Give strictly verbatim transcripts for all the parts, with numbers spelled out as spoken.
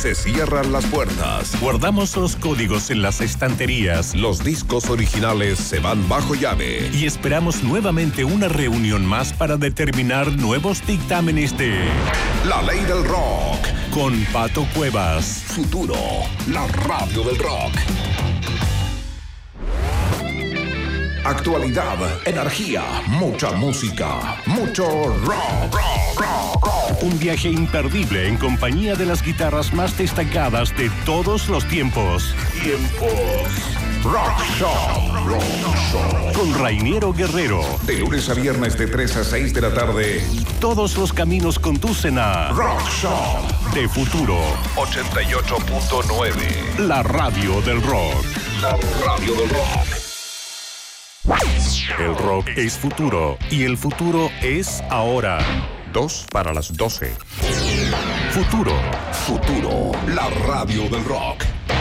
Se cierran las puertas. Guardamos los códigos en las estanterías. Los discos originales se van bajo llave. Y esperamos nuevamente una reunión más para determinar nuevos dictámenes de La Ley del Rock. Con Pato Cuevas. Futuro, la radio del rock. Actualidad, energía, mucha música, mucho rock, rock, rock, rock. Un viaje imperdible en compañía de las guitarras más destacadas de todos los tiempos. Tiempos. Rock Shop. Rock Shop. Con Rainiero Guerrero. De lunes a viernes de tres a seis de la tarde. Todos los caminos conducen a Rock Shop. De Futuro. ochenta y ocho punto nueve. La radio del rock. La radio del rock. El rock es futuro y el futuro es ahora. Dos para las doce. Futuro. Futuro, la radio del rock.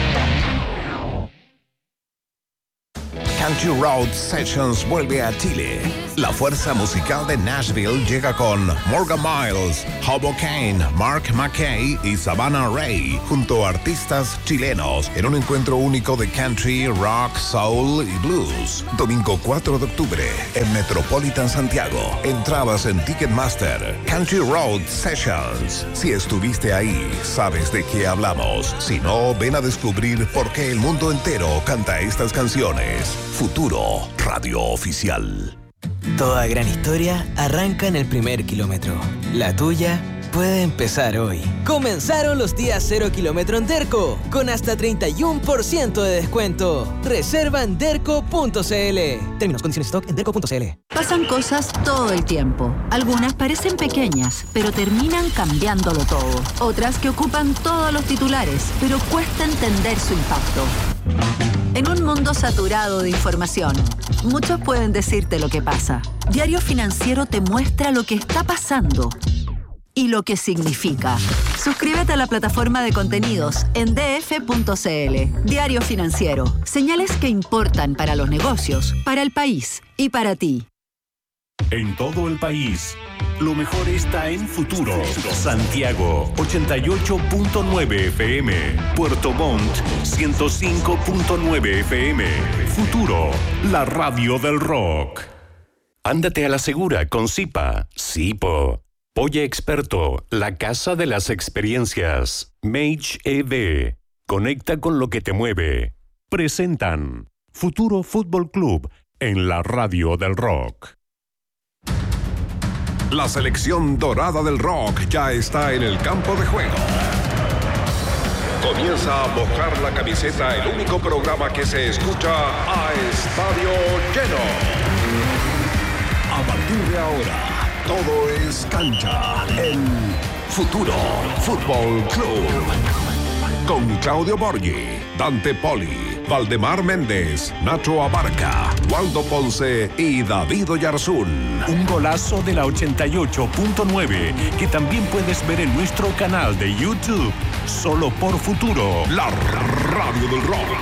Country Road Sessions vuelve a Chile. La fuerza musical de Nashville llega con Morgan Miles, Hobo Kane, Mark McKay y Savannah Ray, junto a artistas chilenos, en un encuentro único de country, rock, soul y blues. Domingo cuatro de octubre, en Metropolitan Santiago. Entradas en Ticketmaster. Country Road Sessions. Si estuviste ahí, sabes de qué hablamos. Si no, ven a descubrir por qué el mundo entero canta estas canciones. Futuro, radio oficial. Toda gran historia arranca en el primer kilómetro. La tuya puede empezar hoy. Comenzaron los días cero kilómetro en Derco, con hasta treinta y uno por ciento de descuento. Reserva en derco punto c l. Términos, condiciones, stock en derco punto c l. Pasan cosas todo el tiempo. Algunas parecen pequeñas, pero terminan cambiándolo todo. Otras que ocupan todos los titulares, pero cuesta entender su impacto. En un mundo saturado de información, muchos pueden decirte lo que pasa. Diario Financiero te muestra lo que está pasando y lo que significa. Suscríbete a la plataforma de contenidos en d f punto c l. Diario Financiero. Señales que importan para los negocios, para el país y para ti. En todo el país, lo mejor está en Futuro. Santiago, ochenta y ocho punto nueve F M. Puerto Montt, ciento cinco punto nueve F M. Futuro, la radio del rock. Ándate a la segura con Zipa. Zipo. Polla Experto, la casa de las experiencias. Mage E V. Conecta con lo que te mueve. Presentan Futuro Fútbol Club en la radio del rock. La selección dorada del rock ya está en el campo de juego. Comienza a mojar la camiseta, el único programa que se escucha a estadio lleno. A partir de ahora, todo es cancha en Futuro Fútbol Club. Con Claudio Borghi, Dante Poli, Valdemar Méndez, Nacho Abarca, Waldo Ponce y David Oyarzún. Un golazo de la ochenta y ocho punto nueve que también puedes ver en nuestro canal de YouTube. Solo por Futuro, la radio del rock.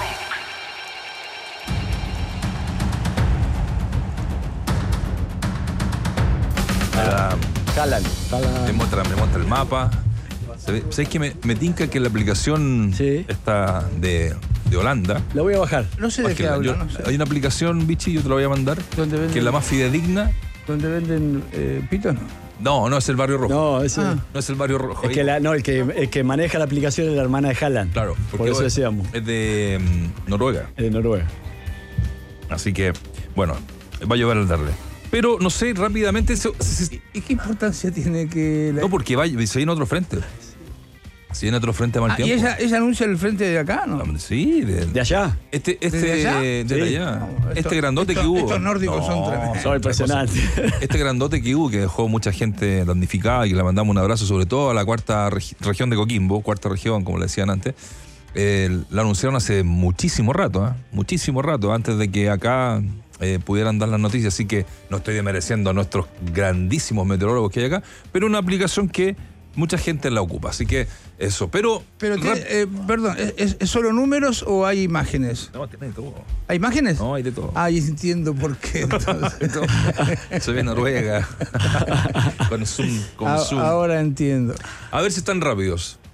Jalan, jalan. Me muestra, me muestra el mapa. ¿Sabes que me, me tinca que la aplicación sí. está de, de Holanda? La voy a bajar. No sé de qué hablo, no sé. Hay una aplicación, Bichi, yo te la voy a mandar, venden, que es la más fidedigna. ¿Dónde venden eh, pitos? No. No, no es el Barrio Rojo. No, ese, ah. no es el Barrio Rojo. Es que la, no, el que, el que maneja la aplicación es la hermana de Haaland. Claro. Por eso decíamos. Es de um, Noruega. Es de Noruega. Así que, bueno, va a llevar al darle. Pero, no sé, rápidamente... Se, se, ¿Y qué importancia tiene que...? La... No, porque va, se viene otro frente. Se viene otro frente a mal ah, tiempo. ¿Y ella, ella anuncia el frente de acá, no? Sí. De, ¿De allá? Este, este, ¿De allá? De, de sí. allá. No, esto, este grandote esto, que hubo. Estos nórdicos no, son tremendos. Son impresionantes. Este grandote que hubo, que dejó mucha gente damnificada y que le mandamos un abrazo, sobre todo a la cuarta regi- región de Coquimbo, cuarta región, como le decían antes. Eh, la anunciaron hace muchísimo rato, ¿eh? Muchísimo rato, antes de que acá... Eh, pudieran dar las noticias, así que no estoy desmereciendo a nuestros grandísimos meteorólogos que hay acá, pero una aplicación que mucha gente la ocupa, así que eso, pero... pero te, eh, perdón, ¿es, ¿es solo números o hay imágenes? No, tiene de todo. ¿Hay imágenes? No, hay de todo. Ah, entiendo por qué. Entonces. Soy de Noruega. Con Zoom, con a, Zoom. Ahora entiendo. A ver si están rápidos.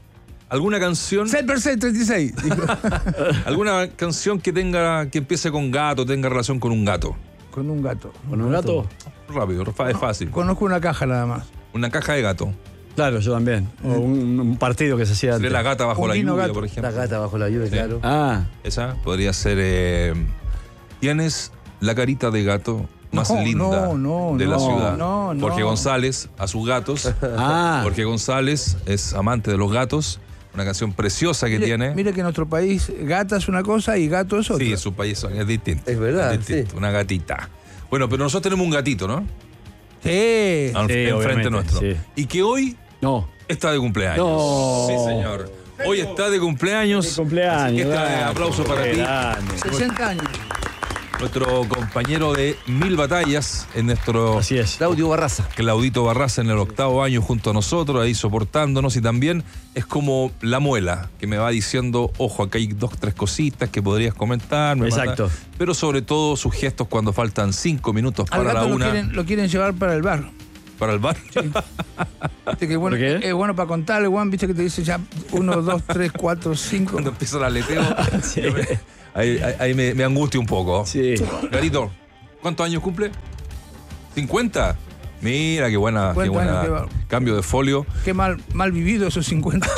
¿Alguna canción? seis por seis, treinta y seis. ¿Alguna canción que tenga que empiece con gato, tenga relación con un gato? Con un gato. ¿Con un gato? Rápido, es fácil. Conozco una caja nada más. Una caja de gato. Claro, yo también. O un, un partido que se hacía Sería antes. La gata bajo Un la vino lluvia, gato. por ejemplo. La gata bajo la lluvia, Sí. claro. Ah, Esa podría ser. eh, Tienes la carita de gato más No, linda no, no, de la no, ciudad. no, no. Jorge González, a sus gatos. ah. Jorge González es amante de los gatos. Una canción preciosa que Mire, tiene. mire que en nuestro país gata es una cosa y gato es otra. Sí, en su país es distinto. Es verdad, distinto, sí. Una gatita. Bueno, pero nosotros tenemos un gatito, ¿no? Sí. Al- Sí, enfrente obviamente, nuestro. sí. Y que hoy No. está de cumpleaños. No. Sí, señor. Hoy está de cumpleaños. De cumpleaños. Así que este grande, aplauso para ti. grande. sesenta años. Nuestro compañero de mil batallas en nuestro Así es. Claudio Barraza. Claudito Barraza en el octavo año junto a nosotros, ahí soportándonos, y también es como la muela que me va diciendo, ojo, acá hay dos, tres cositas que podrías comentar. me Exacto. manda- Pero sobre todo sus gestos cuando faltan cinco minutos Al para la gato lo una, quieren, lo quieren llevar para el bar. para el bar. Viste que bueno, ¿Por qué? es bueno para contarle, Juan, viste que te dice ya uno, dos, tres, cuatro, cinco. Cuando empieza el aleteo, yo me- ahí, ahí- ahí me, me angustia un poco. Sí. Garito, ¿cuántos años cumple? ¿cincuenta? Mira, qué buena, qué cincuenta buena años, qué cambio de folio. Qué mal, mal vivido esos cincuenta.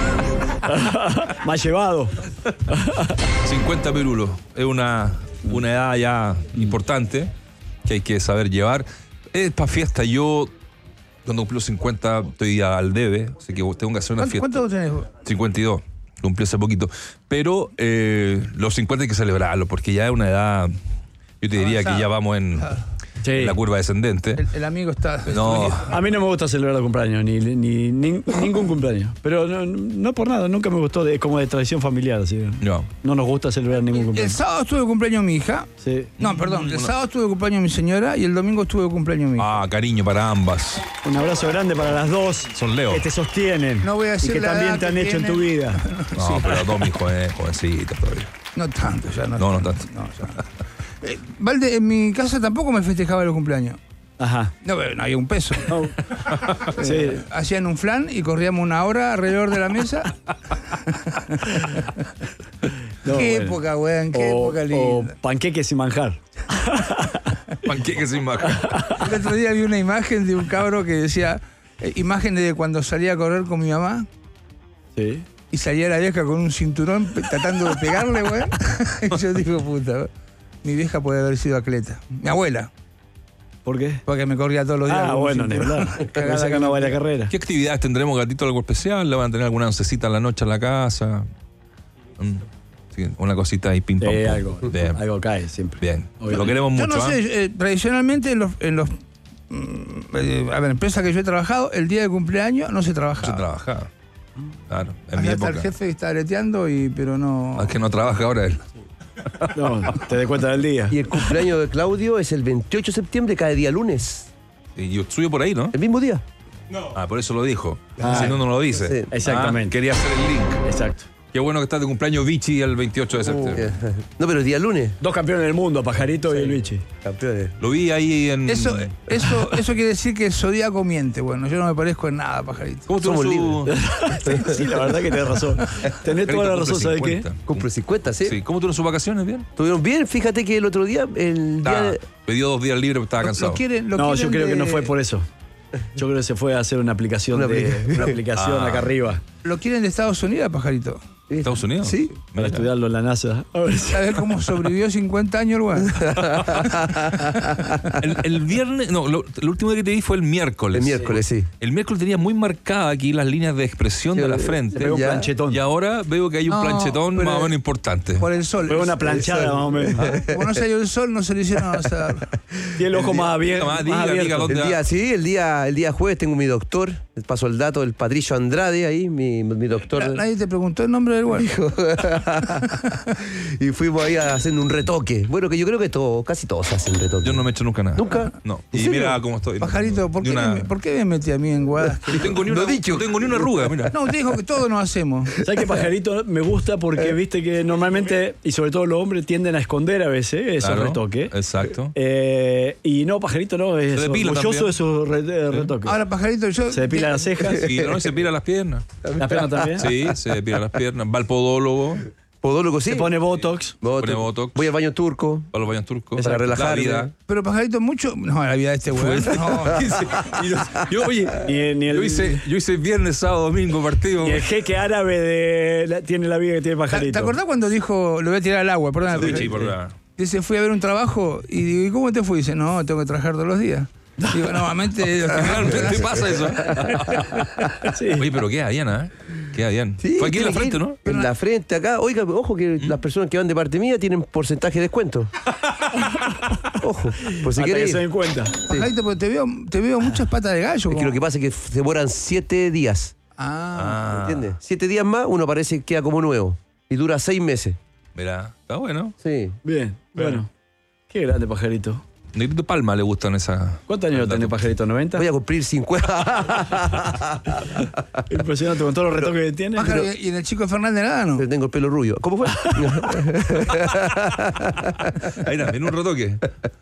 Más llevado. cincuenta pirulos. Es una, una edad ya importante que hay que saber llevar. Es para fiesta. Yo, cuando cumplo cincuenta, estoy al debe. Así que tengo que hacer una ¿Cuánto, fiesta. cuánto tenés vos? cincuenta y dos. Cumplí hace poquito. Pero eh, los cincuenta hay que celebrarlo porque ya es una edad. Yo te diría Avanzada. que ya vamos en, Sí. en la curva descendente. El, el amigo está. No. A mí no me gusta celebrar el cumpleaños, ni, ni, ni- ningún cumpleaños. Pero no, no por nada, nunca me gustó, de, como de tradición familiar. Así. No. No nos gusta celebrar ningún El cumpleaños. sábado estuvo de cumpleaños mi hija. Sí. No, perdón. El sábado estuvo de cumpleaños mi señora y el domingo estuvo de cumpleaños mi hija. Ah, cariño para ambas. Un abrazo grande para las dos. Son Leo. Que te sostienen. No voy a decir y que la también edad te han que hecho en tienen. tu vida. No, pero dos mis joven, jovencitos todavía. No tanto, ya no. No, no tanto. No, ya. Eh, Valde, en mi casa tampoco me festejaba los cumpleaños. Ajá. No, pero no había un peso. No. Sí. Eh, hacían un flan y corríamos una hora alrededor de la mesa. No, qué bueno. época, weón, qué O, época o linda. panqueques y manjar. Panqueques sin maja. El otro día vi una imagen de un cabro que decía, eh, imágenes de cuando salía a correr con mi mamá Sí. y salía la vieja con un cinturón pe- tratando de pegarle, weón. Y yo digo, puta, weón, mi vieja puede haber sido atleta. Mi abuela, ¿Por qué? porque me corría todos los días. Ah, con un bueno, ni cinturón. hablar. Cagada Pensé que que no me va a la pegó. carrera. ¿Qué actividades tendremos, gatito? ¿Algo especial? ¿Le van a tener alguna oncecita en la noche en la casa? Mm, sí, una cosita ahí, ping pong. Eh, pong. algo, Bien, algo cae siempre. bien. Obviamente. Lo queremos Yo mucho. no ¿ah? sé, eh, tradicionalmente en los, en los mm, eh, a ver, empresas que yo he trabajado, el día de cumpleaños no se No trabajaba. se trabaja. Claro, en Acá mi está el época. jefe que está aleteando, y, pero no. Es que no trabaja ahora él. No, te des cuenta del día. Y el cumpleaños de Claudio es el veintiocho de septiembre, cada día lunes. Y yo suyo por ahí, ¿no? El mismo día. Ah, por eso lo dijo. Ah. Si no, no lo dice. Sí. Exactamente. Ah, quería hacer el link. Exacto. Qué bueno que estás de cumpleaños Vichy el veintiocho de septiembre. No, pero el día lunes. Dos campeones del mundo, Pajarito y el Luigi. Campeones. Lo vi ahí en. Eso, eso, eso quiere decir que el zodíaco miente. Bueno, yo no me parezco en nada, pajarito. ¿Cómo tuvo Somos su... Sí, la verdad que tenés razón. Tenés toda la razón, ¿sabes qué? Cumple cincuenta, ¿sí? Sí. ¿Cómo tuvieron sus vacaciones? ¿Bien? Estuvieron bien, fíjate que el otro día, el día Estaba- de- Pidió dos días libres porque estaba Lo- cansado. Lo quieren, lo No, yo quieren creo que de- no fue por eso. Yo creo que se fue a hacer una aplicación Una de aplicación. una aplicación Ah. acá arriba Lo quieren de Estados Unidos, pajarito. ¿Estados Unidos? Sí. para Mira. estudiarlo en la NASA. A ver si- ¿Sabes cómo sobrevivió cincuenta años el weón? El, el viernes, no, lo, el último día que te vi fue el miércoles. el miércoles, sí. El miércoles tenía muy marcada aquí las líneas de expresión Sí, de la le frente. pegó un Ya. planchetón. Y ahora veo que hay un No, planchetón pero- más o menos importante. Por el sol. Fue una El- planchada el más sol. o menos. Como no salió el sol, no se le hicieron hacer. Tiene el ojo más abierto. Más Más diga, diga abierto. dónde- El día, sí, el día, el día jueves tengo mi doctor, les paso el dato, el Patricio Andrade ahí, mi, mi doctor. Na- Nadie te preguntó el nombre él, bueno. Y fuimos ahí a hacer un retoque. Bueno, que yo creo que todo, casi todos hacen retoque. Yo no me he hecho nunca nada. ¿Nunca? No. ¿En Y serio? mira cómo estoy. Pajarito, ¿por Ni qué, una- me, ¿por qué me metí a mí en guadas? No tengo ni una, Lo dicho. no tengo ni una arruga, mira. No, usted dijo que todos nos hacemos. ¿Sabes qué, Pajarito? Me gusta porque viste que normalmente, y sobre todo los hombres, tienden a esconder a veces esos Claro, retoques. Exacto. Eh, y no, Pajarito no, es Se depila orgulloso también. de sus re- eh, retoques. Ahora, Pajarito, yo... Se depila las cejas. Y no se pira las piernas. Las piernas también. Sí, se pira las piernas. Va al podólogo, Podólogo, sí. Se pone Botox. Botox. pone botox. Voy al baño turco. para los baños turcos. Para relajar. La vida. Pero Pajarito, mucho... No, la vida de este güey. No. Y yo, yo, oye, Ni, ni el, yo hice, yo hice viernes, sábado, domingo partido. ni el jeque árabe de, la- tiene la vida que tiene ¿Te, Pajarito. te acordás cuando dijo, lo voy a tirar al agua? Perdón. Sí, sí, por la- Dice, fui a ver un trabajo y digo, ¿y cómo te fui? Dice, no, tengo que trabajar todos los días. Digo, normalmente... los que- Realmente pasa eso. Sí. Oye, pero queda bien, ¿eh? Queda bien. Sí, Fue aquí en la tiene que frente, ir ¿no? En la frente, acá. Oiga, ojo que las personas que van de parte mía tienen porcentaje de descuento. Ojo, por si Hasta que quieres. se den cuenta. Pajarito, porque te veo, te veo muchas patas de gallo. Es que como- lo que pasa es que se demoran siete días. Ah, ¿Entiendes? Siete días más, uno parece que queda como nuevo. Y dura seis meses. Mira, está bueno. Sí. Bien, bueno. Qué grande, Pajarito. Negrito Palma le gustan esas. ¿Cuántos años tiene Pajarito? ¿noventa? Voy a cumplir cincuenta. Impresionante con todos los retoques que tiene. Pájaro, y en el chico Fernández nada, ¿no? Pero tengo el pelo rubio. ¿Cómo fue? Ahí está, en un retoque.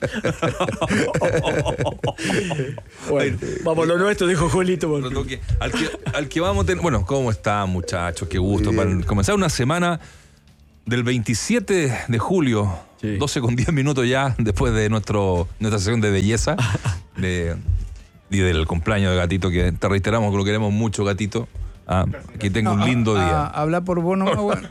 Bueno, vamos a lo nuestro, dijo Julito. porque- Retoque. Al que, al que vamos a tener. Bueno, ¿cómo están, muchachos? Qué gusto. Para comenzar una semana del veintisiete de julio, Sí. doce con diez minutos ya, después de nuestro, nuestra sesión de belleza de, y del cumpleaños de Gatito, que te reiteramos que lo queremos mucho, Gatito. Ah, que tenga un lindo Ah, día. ah, habla por vos, no, bueno.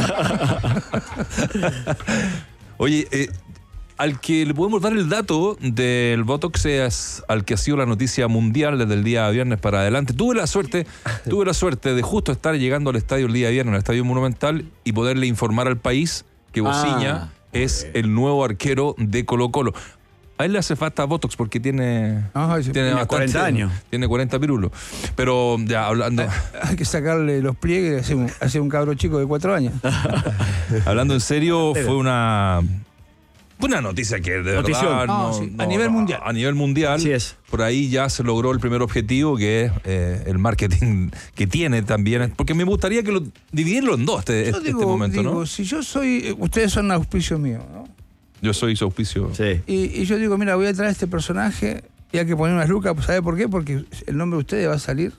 Oye, eh, al que le podemos dar el dato del Botox es al que ha sido la noticia mundial desde el día viernes para adelante. Tuve la suerte, tuve la suerte de justo estar llegando al estadio el día viernes, al Estadio Monumental, y poderle informar al país que Bociña Ah, es el nuevo arquero de Colo-Colo. A él le hace falta Botox porque tiene, Ah, sí, tiene, tiene bastante- cuarenta años. Tiene cuarenta pirulos. Pero ya hablando, Hay que sacarle los pliegues y hacer un, hacer un cabro chico de cuatro años. hablando en serio, fue una... Una noticia que de Notición. verdad No, no, sí, a no, nivel no, mundial. A nivel mundial. Así es. Por ahí ya se logró el primer objetivo, que es eh, el marketing que tiene también. Porque me gustaría que lo dividirlo en dos este, Yo este digo, momento, digo, ¿no? si yo soy, eh, ustedes son auspicio mío, ¿no? Yo soy su auspicio. Sí. Y, y yo digo, mira, voy a traer este personaje y hay que poner unas lucas, ¿sabe por qué? Porque el nombre de ustedes va a salir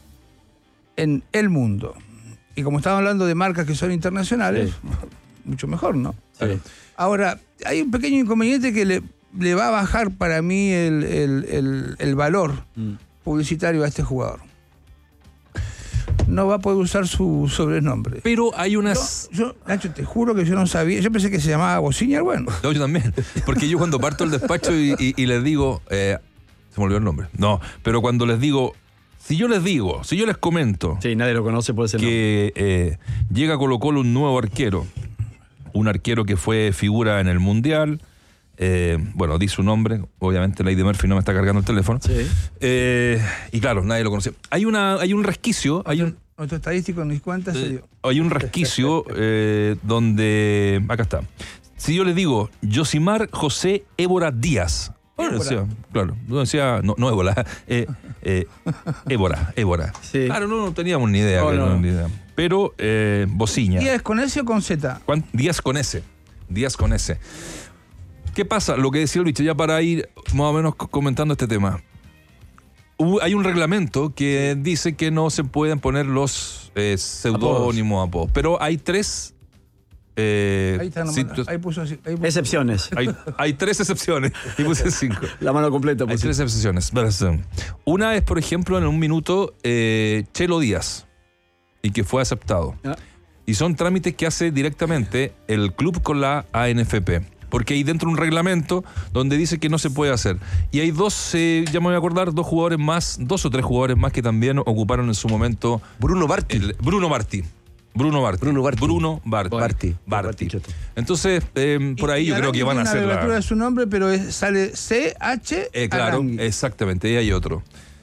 en el mundo. Y como estamos hablando de marcas que son internacionales, Sí. mucho mejor, ¿no? Sí. Ahora, hay un pequeño inconveniente que le, le va a bajar para mí el, el- el- el valor Mm. publicitario a este jugador. No va a poder usar su sobrenombre. Pero hay Yo, unas... yo, Nacho, te juro que yo no sabía. Yo pensé que se llamaba Bociña, bueno. No, yo también. Porque yo cuando parto el despacho y, y- y les digo... eh, se me olvidó el nombre. No, pero cuando les digo... Si yo les digo, si yo les comento... Sí, nadie lo conoce por ese nombre. que eh, llega a Colo Colo un nuevo arquero, un arquero que fue figura en el Mundial, eh, bueno, di su nombre, obviamente Lady Murphy no me está cargando el teléfono, Sí. eh, y claro, nadie lo conoce. Hay, una, hay un resquicio, hay un, Nuestro estadístico ni cuenta se dio. hay un resquicio eh, donde, acá está, si yo les digo Yosimar José Évora Díaz, bueno, Évora. decía, claro, no decía, no, no Ébola, eh, eh, Évora, Évora. Sí. Claro, no, no teníamos ni idea. No, que no. no, ni idea. Pero eh, Bociña. ¿Díaz con S o con Z? ¿Cuán- Díaz con S. Díaz con S. ¿Qué pasa? Lo que decía Luis, ya para ir más o menos co- comentando este tema. Hubo- hay un reglamento que dice que no se pueden poner los eh, seudónimos, apodos. Pero hay tres... eh, Ahí está, nomás, situ- ahí puso así. Ahí puso. Excepciones. hay, hay tres excepciones. Y puse cinco. La mano completa. Hay pues, tres excepciones. Una es, por ejemplo, en un minuto, eh, Chelo Díaz. Y que fue aceptado. Ah. Y son trámites que hace directamente el club con la A N F P. Porque hay dentro un reglamento donde dice que no se puede hacer. Y hay dos, eh, ya me voy a acordar, dos jugadores más, dos o tres jugadores más que también ocuparon en su momento. Bruno Barti. el- Bruno Barti. Bruno Barti. Bruno Barti. Bruno Barti. Barti. Barti. Barti. Entonces, eh, por ahí Y yo creo que van a Arangui hacer tiene una abreviatura la. de su nombre, pero es- sale C H Eh, claro, Arangui. exactamente, y hay otro.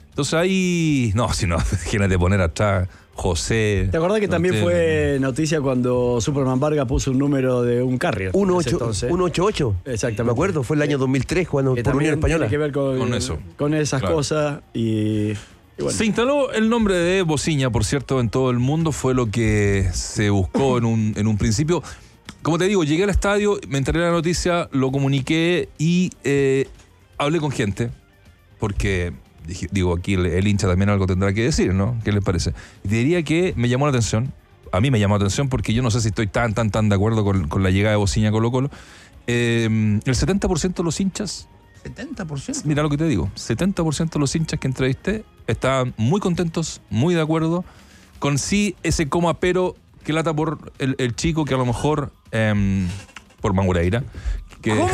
Entonces ahí, no, si no, imagínate poner atrás José. ¿Te acordás que no también te- fue noticia cuando Superman Vargas puso un número de un carrier? uno en ese ocho entonces? uno ocho ocho. Exactamente. Me acuerdo, fue el año dos mil tres cuando Que por Unión también Española. tiene que ver con, Con eso. con esas Claro. cosas y, y bueno. Se instaló el nombre de Bociña, por cierto, en todo el mundo. Fue lo que se buscó en un, en un principio. Como te digo, llegué al estadio, me enteré de la noticia, lo comuniqué y eh, hablé con gente. Porque, dije- digo, aquí el, el hincha también algo tendrá que decir, ¿no? ¿Qué les parece? Y te diría que me llamó la atención. A mí me llamó la atención porque yo no sé si estoy tan, tan, tan de acuerdo con, con la llegada de Bociña a Colo Colo. Eh, el setenta por ciento de los hinchas, setenta por ciento. mira lo que te digo, setenta por ciento de los hinchas que entrevisté estaban muy contentos, muy de acuerdo, con sí ese coma pero que lata por el, el chico que a lo mejor, em, por Mangureira. Que, ¿cómo?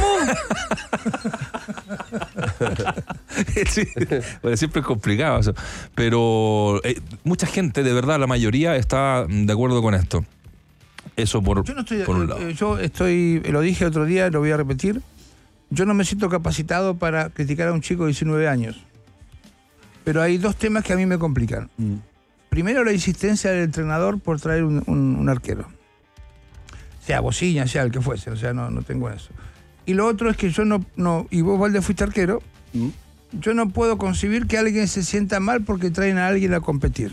Sí, bueno, siempre es complicado eso. Pero eh, mucha gente, de verdad, la mayoría está de acuerdo con esto. Eso por, Yo no estoy, por un eh, lado. eh, yo estoy, lo dije otro día, lo voy a repetir. Yo no me siento capacitado para criticar a un chico de diecinueve años. Pero hay dos temas que a mí me complican. Mm. Primero, la insistencia del entrenador por traer un, un- un arquero. Sea Bociña, sea el que fuese, o sea, no, no tengo eso. Y lo otro es que yo no, no y vos, Valde, fuiste arquero, Mm. yo no puedo concebir que alguien se sienta mal porque traen a alguien a competir.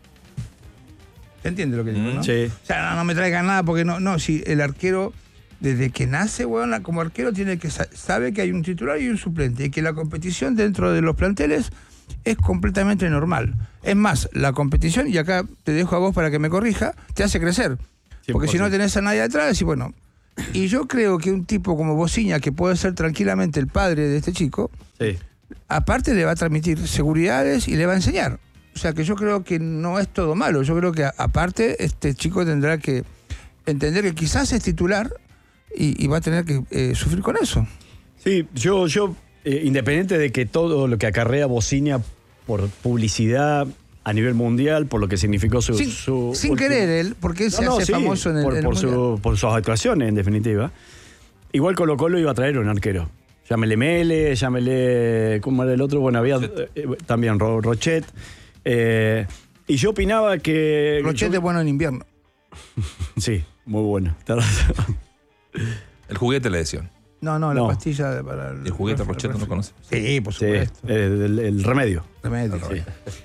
¿Se entiende lo que digo, no? Sí. O sea, no, no me traigan nada porque no, no, si el arquero, desde que nace, weón, la- como arquero tiene que sa- sabe que hay un titular y un suplente, y que la competición dentro de los planteles es completamente normal. Es más, la competición, y acá te dejo a vos para que me corrija, te hace crecer. Porque si no tenés a nadie atrás, decís, bueno. Y yo creo que un tipo como Bociña, que puede ser tranquilamente el padre de este chico, Sí. aparte le va a transmitir seguridades y le va a enseñar. O sea que yo creo que no es todo malo. Yo creo que a- aparte este chico tendrá que entender que quizás es titular y, y va a tener que eh, sufrir con eso. Sí, yo, yo eh, independiente de que todo lo que acarrea Bociña por publicidad a nivel mundial, por lo que significó su... Sin, su sin último- querer él, porque él se No, no, hace sí, famoso en el, por, en el por, mundial. su- por sus actuaciones, en definitiva. Igual Colo Colo iba a traer un arquero. Llámele Mele, llámele... ¿Cómo era el otro? Bueno, había eh, también Ro- Rochet. Eh, y yo opinaba que... Rochet yo- es bueno en invierno. Sí, muy bueno. Tenés razón. El juguete le decían. No, no, la No. pastilla de- para el... El juguete el- Rochet no lo conoce. Sí, por Sí, supuesto. el, el- el remedio. Remedio. Sí.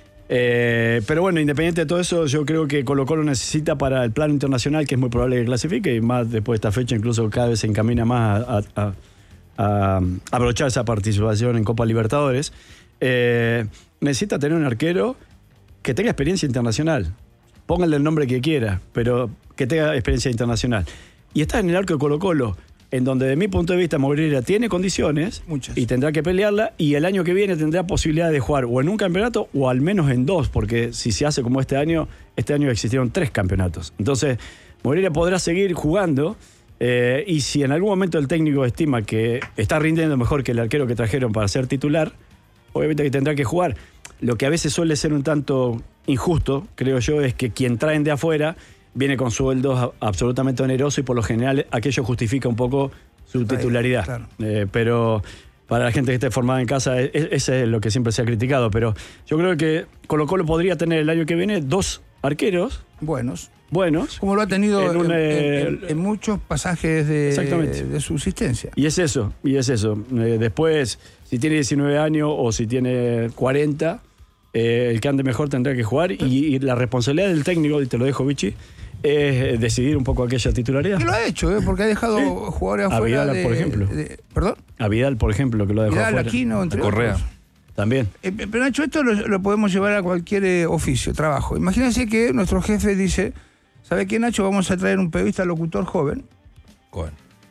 Eh, pero bueno, independiente de todo eso, yo creo que Colo Colo necesita para el plano internacional, que es muy probable que clasifique, y más después de esta fecha, incluso cada vez se encamina más a, a- a- a aprovechar esa participación en Copa Libertadores, eh, necesita tener un arquero que tenga experiencia internacional. Pónganle el nombre que quiera, pero que tenga experiencia internacional. Y está en el arco de Colo Colo, en donde de mi punto de vista Moreira tiene condiciones Muchas. y tendrá que pelearla, y el año que viene tendrá posibilidad de jugar o en un campeonato o al menos en dos, porque si se hace como este año, este año existieron tres campeonatos. Entonces, Moreira podrá seguir jugando, eh, y si en algún momento el técnico estima que está rindiendo mejor que el arquero que trajeron para ser titular, obviamente que tendrá que jugar. Lo que a veces suele ser un tanto injusto, creo yo, es que quien traen de afuera viene con sueldos a- absolutamente onerosos y por lo general aquello justifica un poco su Ahí, titularidad. claro. Eh, pero para la gente que esté formada en casa, e- e- ese es lo que siempre se ha criticado. Pero yo creo que Colo Colo podría tener el año que viene dos arqueros Buenos. buenos. Como lo ha tenido En en, un, en- eh, en- en muchos pasajes de, Exactamente. de subsistencia. Y es eso, y es eso. Eh, después, si tiene diecinueve años o si tiene cuarenta, eh, el que ande mejor tendrá que jugar. Y, y la responsabilidad del técnico, y te lo dejo, Vichy, es decidir un poco aquella titularidad. Que lo ha hecho, ¿eh? Porque ha dejado Sí. jugadores A afuera Vidal, de, por ejemplo. de- ¿Perdón? A Vidal, por ejemplo, que lo dejó Vidal, afuera. Aquino, entre Correa. otros. También. Eh, pero Nacho, esto lo, lo podemos llevar a cualquier eh, oficio, trabajo. Imagínense que nuestro jefe dice, ¿sabe qué, Nacho? Vamos a traer un periodista locutor joven, Joven.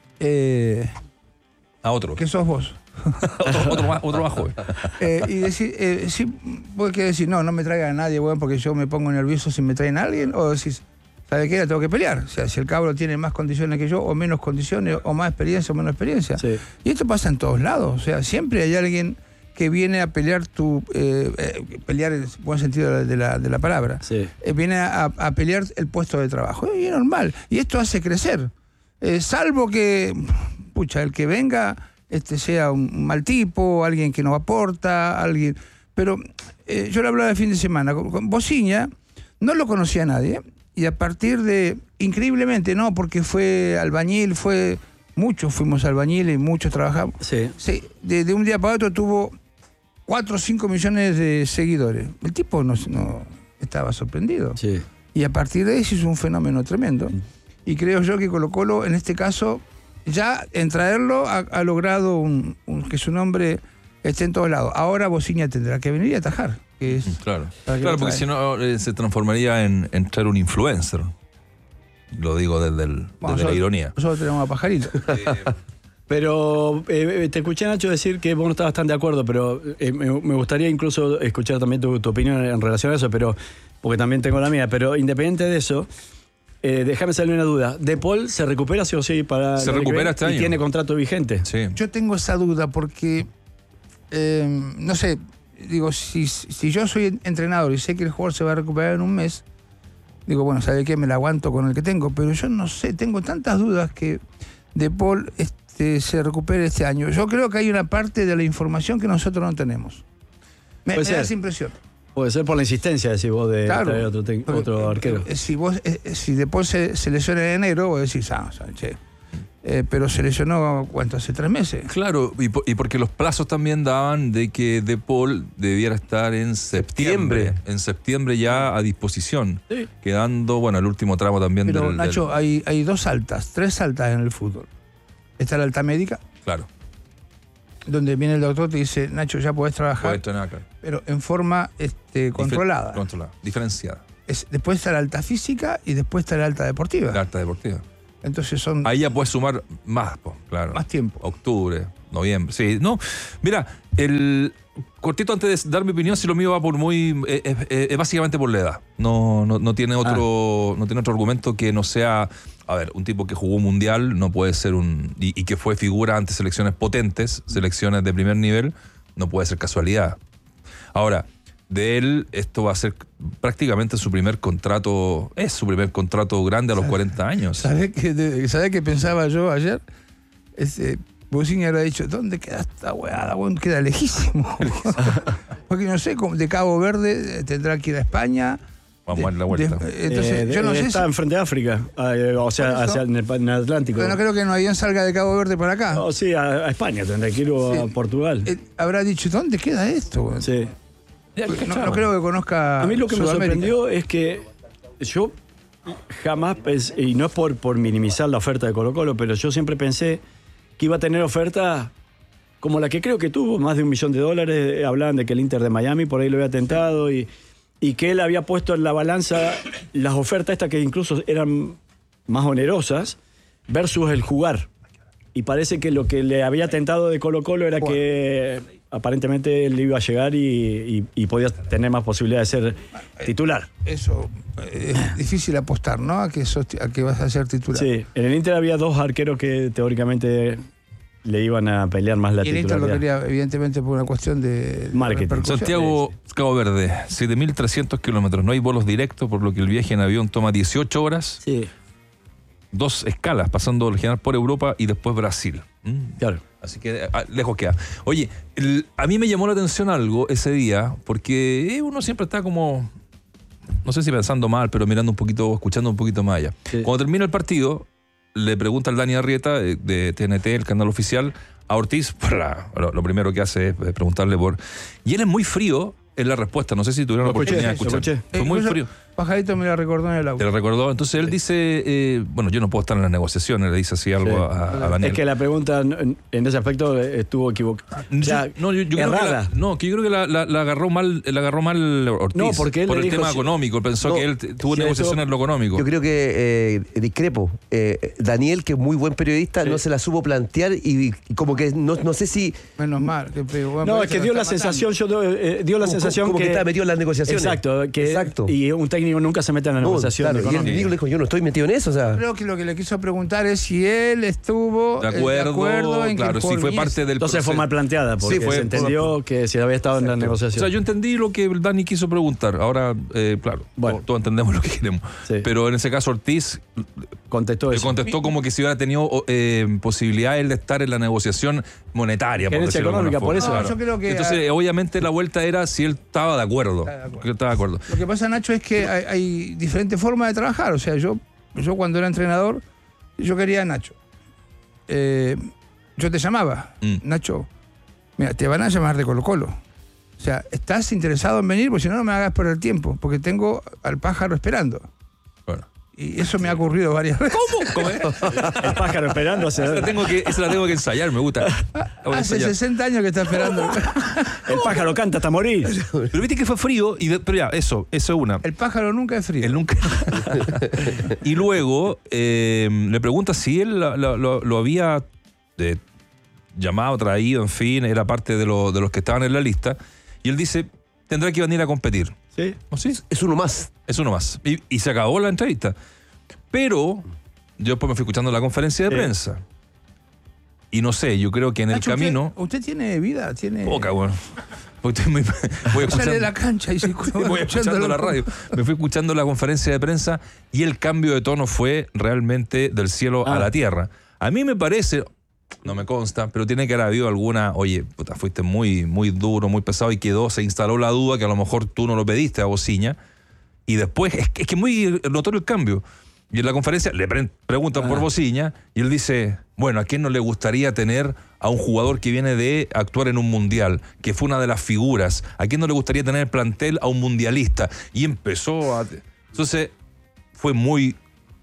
eh, A otro. que sos vos. otro, otro más, otro más joven. Eh, y decir, eh, sí, vos qué decir, no, no me traigan a nadie, weón, porque yo me pongo nervioso si me traen a alguien, o decís, ¿sabe qué? La tengo que pelear. O sea, si el cabro tiene más condiciones que yo, o menos condiciones, o más experiencia, o menos experiencia. Sí. Y esto pasa en todos lados. O sea, siempre hay alguien que viene a pelear tu. Eh, eh, pelear en el buen sentido de la, de la, de la palabra. Sí. Eh, viene a, a pelear el puesto de trabajo. Y es normal. Y esto hace crecer. Eh, salvo que, pucha, el que venga este sea un mal tipo, alguien que no aporta, alguien. Pero eh, yo lo hablaba el fin de semana. Con, con Bociña no lo conocía nadie. Y a partir de, increíblemente, no, porque fue albañil, fue, muchos fuimos albañiles y muchos trabajamos. Sí. Sí, de, de un día para otro tuvo cuatro o cinco millones de seguidores. El tipo no, no estaba sorprendido. Sí. Y a partir de eso hizo un fenómeno tremendo. Y creo yo que Colo Colo, en este caso, ya en traerlo ha, ha logrado un, un, que su nombre esté en todos lados. Ahora Bociña tendrá que venir y atajar. Que es Claro, para que claro lo porque si traigan. no eh, se transformaría en, en traer un influencer. Lo digo desde, el, Bueno, desde la nosotros- ironía. Nosotros tenemos a Pajarito. Pero eh, te escuché, Nacho, decir que vos no estabas tan de acuerdo, pero eh, me, me gustaría incluso escuchar también tu, tu opinión en relación a eso, pero porque también tengo la mía. Pero independiente de eso, eh, déjame salir una duda. ¿De Paul se recupera sí o sí para Se el año que recupera viene? este ¿Y año. tiene contrato vigente? Sí. Yo tengo esa duda porque, eh, no sé, digo, si, si yo soy entrenador y sé que el jugador se va a recuperar en un mes, digo, bueno, ¿sabe qué? Me la aguanto con el que tengo, pero yo no sé, tengo tantas dudas que De Paul este, se recupere este año. Yo creo que hay una parte de la información que nosotros no tenemos. Me, me Puede da ser. esa impresión. Puede ser por la insistencia, decís vos, de Claro. traer otro, te- Porque, otro arquero. eh, Si vos, eh, si De Paul se, se lesiona en enero, vos decís, ah, che. Eh, pero se lesionó, ¿cuánto? Hace tres meses. Claro, y, po- y porque los plazos también daban de que De Paul debiera estar en septiembre. Septiembre. En septiembre ya a disposición. Sí. Quedando, bueno, el último tramo también Pero, del, del- Nacho, hay, hay dos altas, tres altas en el fútbol. Está la alta médica, Claro, donde viene el doctor y te dice, Nacho, ya podés trabajar, puede entrenar acá. pero en forma este, controlada. Difer- Controlada, diferenciada. Es- después está la alta física y después está la alta deportiva. La alta deportiva. Entonces son Ahí ya puedes sumar más, po, claro. más tiempo. Octubre, noviembre. Sí, no. Mira, el cortito antes de dar mi opinión, si lo mío va por muy. Es eh, eh, eh, básicamente por la edad. No, no, no tiene otro. No tiene otro argumento que no sea. A ver, un tipo que jugó un mundial no puede ser un. Y, y que fue figura ante selecciones potentes, selecciones de primer nivel, no puede ser casualidad. Ahora, de él, esto va a ser prácticamente su primer contrato. Es su primer contrato grande a los cuarenta años. ¿Sabés qué, de- ¿sabés qué pensaba yo ayer? Este, Bociña habrá dicho, ¿dónde queda esta weá? Bueno, queda lejísimo. Porque no sé, como de Cabo Verde eh, tendrá que ir a España. Vamos a dar la De- vuelta. de- entonces, Eh, yo no eh, sé está si, enfrente de África, eh, o sea, Por eso. hacia en el, en el Atlántico. pero no creo que un avión salga de Cabo Verde para acá. No, sí, a, a España tendrá que ir o Sí. a Portugal. Eh, habrá dicho, ¿dónde queda esto? weón? Sí. Porque No, no creo que conozca A mí lo que me Sudamérica. sorprendió es que yo jamás pensé, y no es por, por minimizar la oferta de Colo Colo, pero yo siempre pensé que iba a tener oferta como la que creo que tuvo, más de un millón de dólares. Hablaban de que el Inter de Miami por ahí lo había tentado y, y que él había puesto en la balanza las ofertas estas que incluso eran más onerosas versus el jugar. Y parece que lo que le había tentado de Colo Colo era que aparentemente él iba a llegar y, y- y podía tener más posibilidad de ser titular. Eso, eh, es difícil apostar, ¿no? A que, sos ti- a que vas a ser titular. Sí, en el Inter había dos arqueros que teóricamente le iban a pelear más la Y el Inter lo titularidad. quería, evidentemente, por una cuestión de, de Marketing. repercusión. Santiago, Cabo Verde, siete mil trescientos kilómetros. No hay vuelos directos, por lo que el viaje en avión toma dieciocho horas, Sí, dos escalas, pasando al general por Europa y después Brasil. Mm. claro. Así que ah, lejos queda. Oye, el- a mí me llamó la atención algo ese día, porque eh, uno siempre está como, no sé si pensando mal, pero mirando un poquito, escuchando un poquito más allá. Sí. Cuando termina el partido, le pregunta al Dani Arrieta eh, de T N T, el canal oficial, a Ortiz, por la- lo, lo primero que hace es preguntarle por... Y él es muy frío en la respuesta, no sé si tuvieron la Lo escuché, oportunidad de lo escuchar. escuché. Fue muy Incluso frío. Pajarito me la recordó en el Te auto. lo recordó. Entonces él dice, eh, bueno, yo no puedo estar en las negociaciones, le dice así algo Sí. a, a Daniel. Es que la pregunta en, en ese aspecto estuvo equivocada. Yo- O sea, no, yo, yo creo que errada. la, no, que yo creo que la, la- la agarró mal, la agarró mal Ortiz. No, porque él por le el dijo tema si- económico. Él pensó No, que él t- tuvo si negociaciones eso- en lo económico. Yo creo que eh, discrepo. Eh, Daniel, que es muy buen periodista, Sí. no se la supo plantear y, y como que no, no sé si... Menos mal. Que, pero, bueno, No, pero es que se lo dio la está sensación, yo eh, dio la como- sensación como que que... estaba metido en las negociaciones. Exacto, que Exacto. y un técnico técnico nunca se mete en la No, negociación. claro, y el económica. técnico le dijo, yo no estoy metido en eso, o sea. Creo que lo que le quiso preguntar es si él estuvo De eh, acuerdo, de acuerdo en claro, que si fue parte del Entonces fue proceso. mal planteada, porque Sí, fue- se entendió que se había estado en la O negociación. sea, yo entendí lo que el Dani quiso preguntar. Ahora, eh, claro, Bueno. todos, todos entendemos lo que queremos. Sí. Pero en ese caso, Ortiz Contestó le eso. contestó como que si hubiera tenido eh, posibilidades de estar en la negociación monetaria. por Gerencia decirlo de alguna económica, por forma. eso. No, yo creo que, Entonces, ah, obviamente, la vuelta era si él estaba de acuerdo. Está de acuerdo. Que estaba de acuerdo. Lo que pasa, Nacho, es que hay, hay diferentes formas de trabajar. O sea, yo, yo cuando era entrenador, yo quería a Nacho. Eh, yo te llamaba, Mm. Nacho, mira, te van a llamar de Colo Colo. O sea, ¿estás interesado en venir? Porque si no, no me hagas perder tiempo, porque tengo al pájaro esperando. Bueno. Y eso me ha ocurrido varias veces. ¿Cómo? ¿Cómo es? El pájaro esperando hace. Esa la tengo que, esa la tengo que ensayar, me gusta. Voy a Hace ensayar. sesenta años que está esperando. El pájaro canta hasta morir. Pero viste que fue frío, y de- pero ya, eso, eso es una. El pájaro nunca es frío. Él nunca. Y luego eh, le pregunta si él lo, lo- lo- lo había eh, llamado, traído, en fin, era parte de, lo- de los que estaban en la lista. Y él dice: tendrá que venir a competir. Sí. ¿O sí? Es uno más. Es uno más. Y, y se acabó la entrevista. Pero yo después me fui escuchando la conferencia de Sí. prensa. Y no sé, yo creo que en el Nacho, camino. Usted, usted tiene vida, tiene. Poca, bueno. Porque estoy muy- voy Sale escuchando- de la cancha y se voy escuchando la radio. Me fui escuchando la conferencia de prensa y el cambio de tono fue realmente del cielo a Ah. la tierra. A mí me parece, no me consta, pero tiene que haber habido alguna, oye, puta, fuiste muy, muy duro, muy pesado y quedó, se instaló la duda que a lo mejor tú no lo pediste a Bociña. Y después, es que es que muy notorio el cambio. Y en la conferencia le pre- preguntan por Ah. Bociña y él dice, bueno, ¿a quién no le gustaría tener a un jugador que viene de actuar en un mundial, que fue una de las figuras? ¿A quién no le gustaría tener el plantel a un mundialista? Y empezó a... Entonces, fue muy...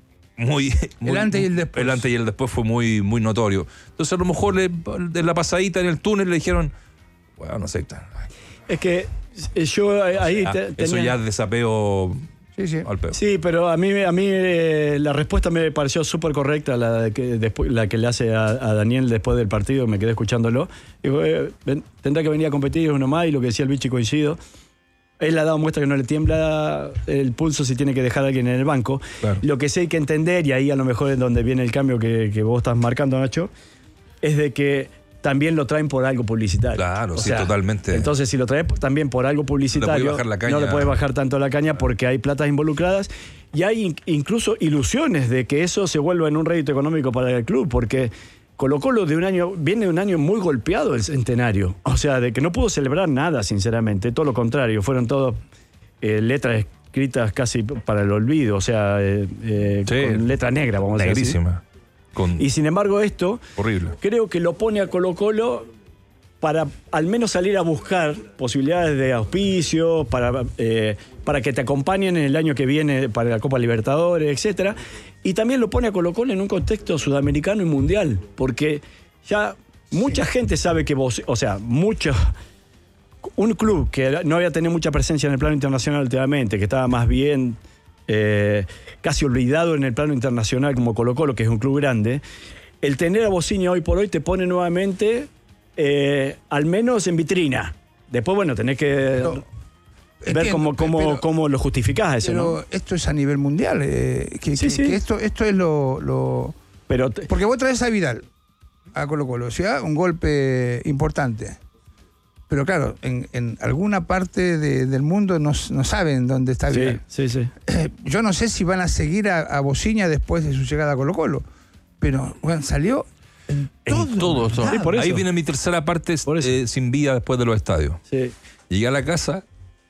muy, muy- antes y el después. El antes y el después fue muy, muy notorio. Entonces, a lo mejor le- de la pasadita en el túnel le dijeron, bueno, no sé, Es que eh, yo eh, ahí ah, te- eso tenía- ya es desapego Sí, sí. al pedo. Sí, pero a mí, a mí eh, la respuesta me pareció súper correcta, la, de que después, la que le hace a, a Daniel después del partido, me quedé escuchándolo. Digo, eh, ven- tendrá que venir a competir, es uno más, y lo que decía el bichi coincido. Él ha dado muestra que no le tiembla el pulso si tiene que dejar a alguien en el banco. Claro. Lo que sí hay que entender, y ahí a lo mejor es donde viene el cambio que, que vos estás marcando, Nacho, es de que también lo traen por algo publicitario. Claro, O sí, sea, totalmente. Entonces, si lo traes también por algo publicitario, bajar la caña. no le puede bajar tanto la caña porque hay platas involucradas y hay in- incluso ilusiones de que eso se vuelva en un rédito económico para el club, porque Colo Colo de un año, viene de un año muy golpeado el centenario. O sea, de que no pudo celebrar nada, sinceramente. Todo lo contrario, fueron todas eh, letras escritas casi para el olvido, o sea, eh, eh, Sí. con letra negra, vamos a decir. Negrísima. Con, Y sin embargo, esto horrible. creo que lo pone a Colo Colo para al menos salir a buscar posibilidades de auspicio, para, eh, para que te acompañen en el año que viene para la Copa Libertadores, etcétera. Y también lo pone a Colo Colo en un contexto sudamericano y mundial, porque ya mucha gente sabe que vos, o sea, muchos, un club que no había tenido mucha presencia en el plano internacional últimamente, que estaba más bien eh, casi olvidado en el plano internacional como Colo Colo, que es un club grande, el tener a Bociña hoy por hoy te pone nuevamente eh, al menos en vitrina. Después, bueno, tenés que Pero, ver entiendo, cómo, cómo, pero- cómo lo justificás eso, Pero ¿no? esto es a nivel mundial. eh, que, Sí, que- sí. que esto, esto es lo, lo- Pero te- Porque vos traes a Vidal a Colo Colo, o sea, un golpe importante. Pero claro, en, en alguna parte de- del mundo no, no saben dónde está sí, Vidal. sí, sí. Yo no sé si van a seguir a, a Bociña después de su llegada a Colo Colo. Pero, bueno, salió en todo. En todo. eso. Sí, por Ahí eso. viene mi tercera parte Por eso. eh, sin vida después de los estadios. Sí. Llegué a la casa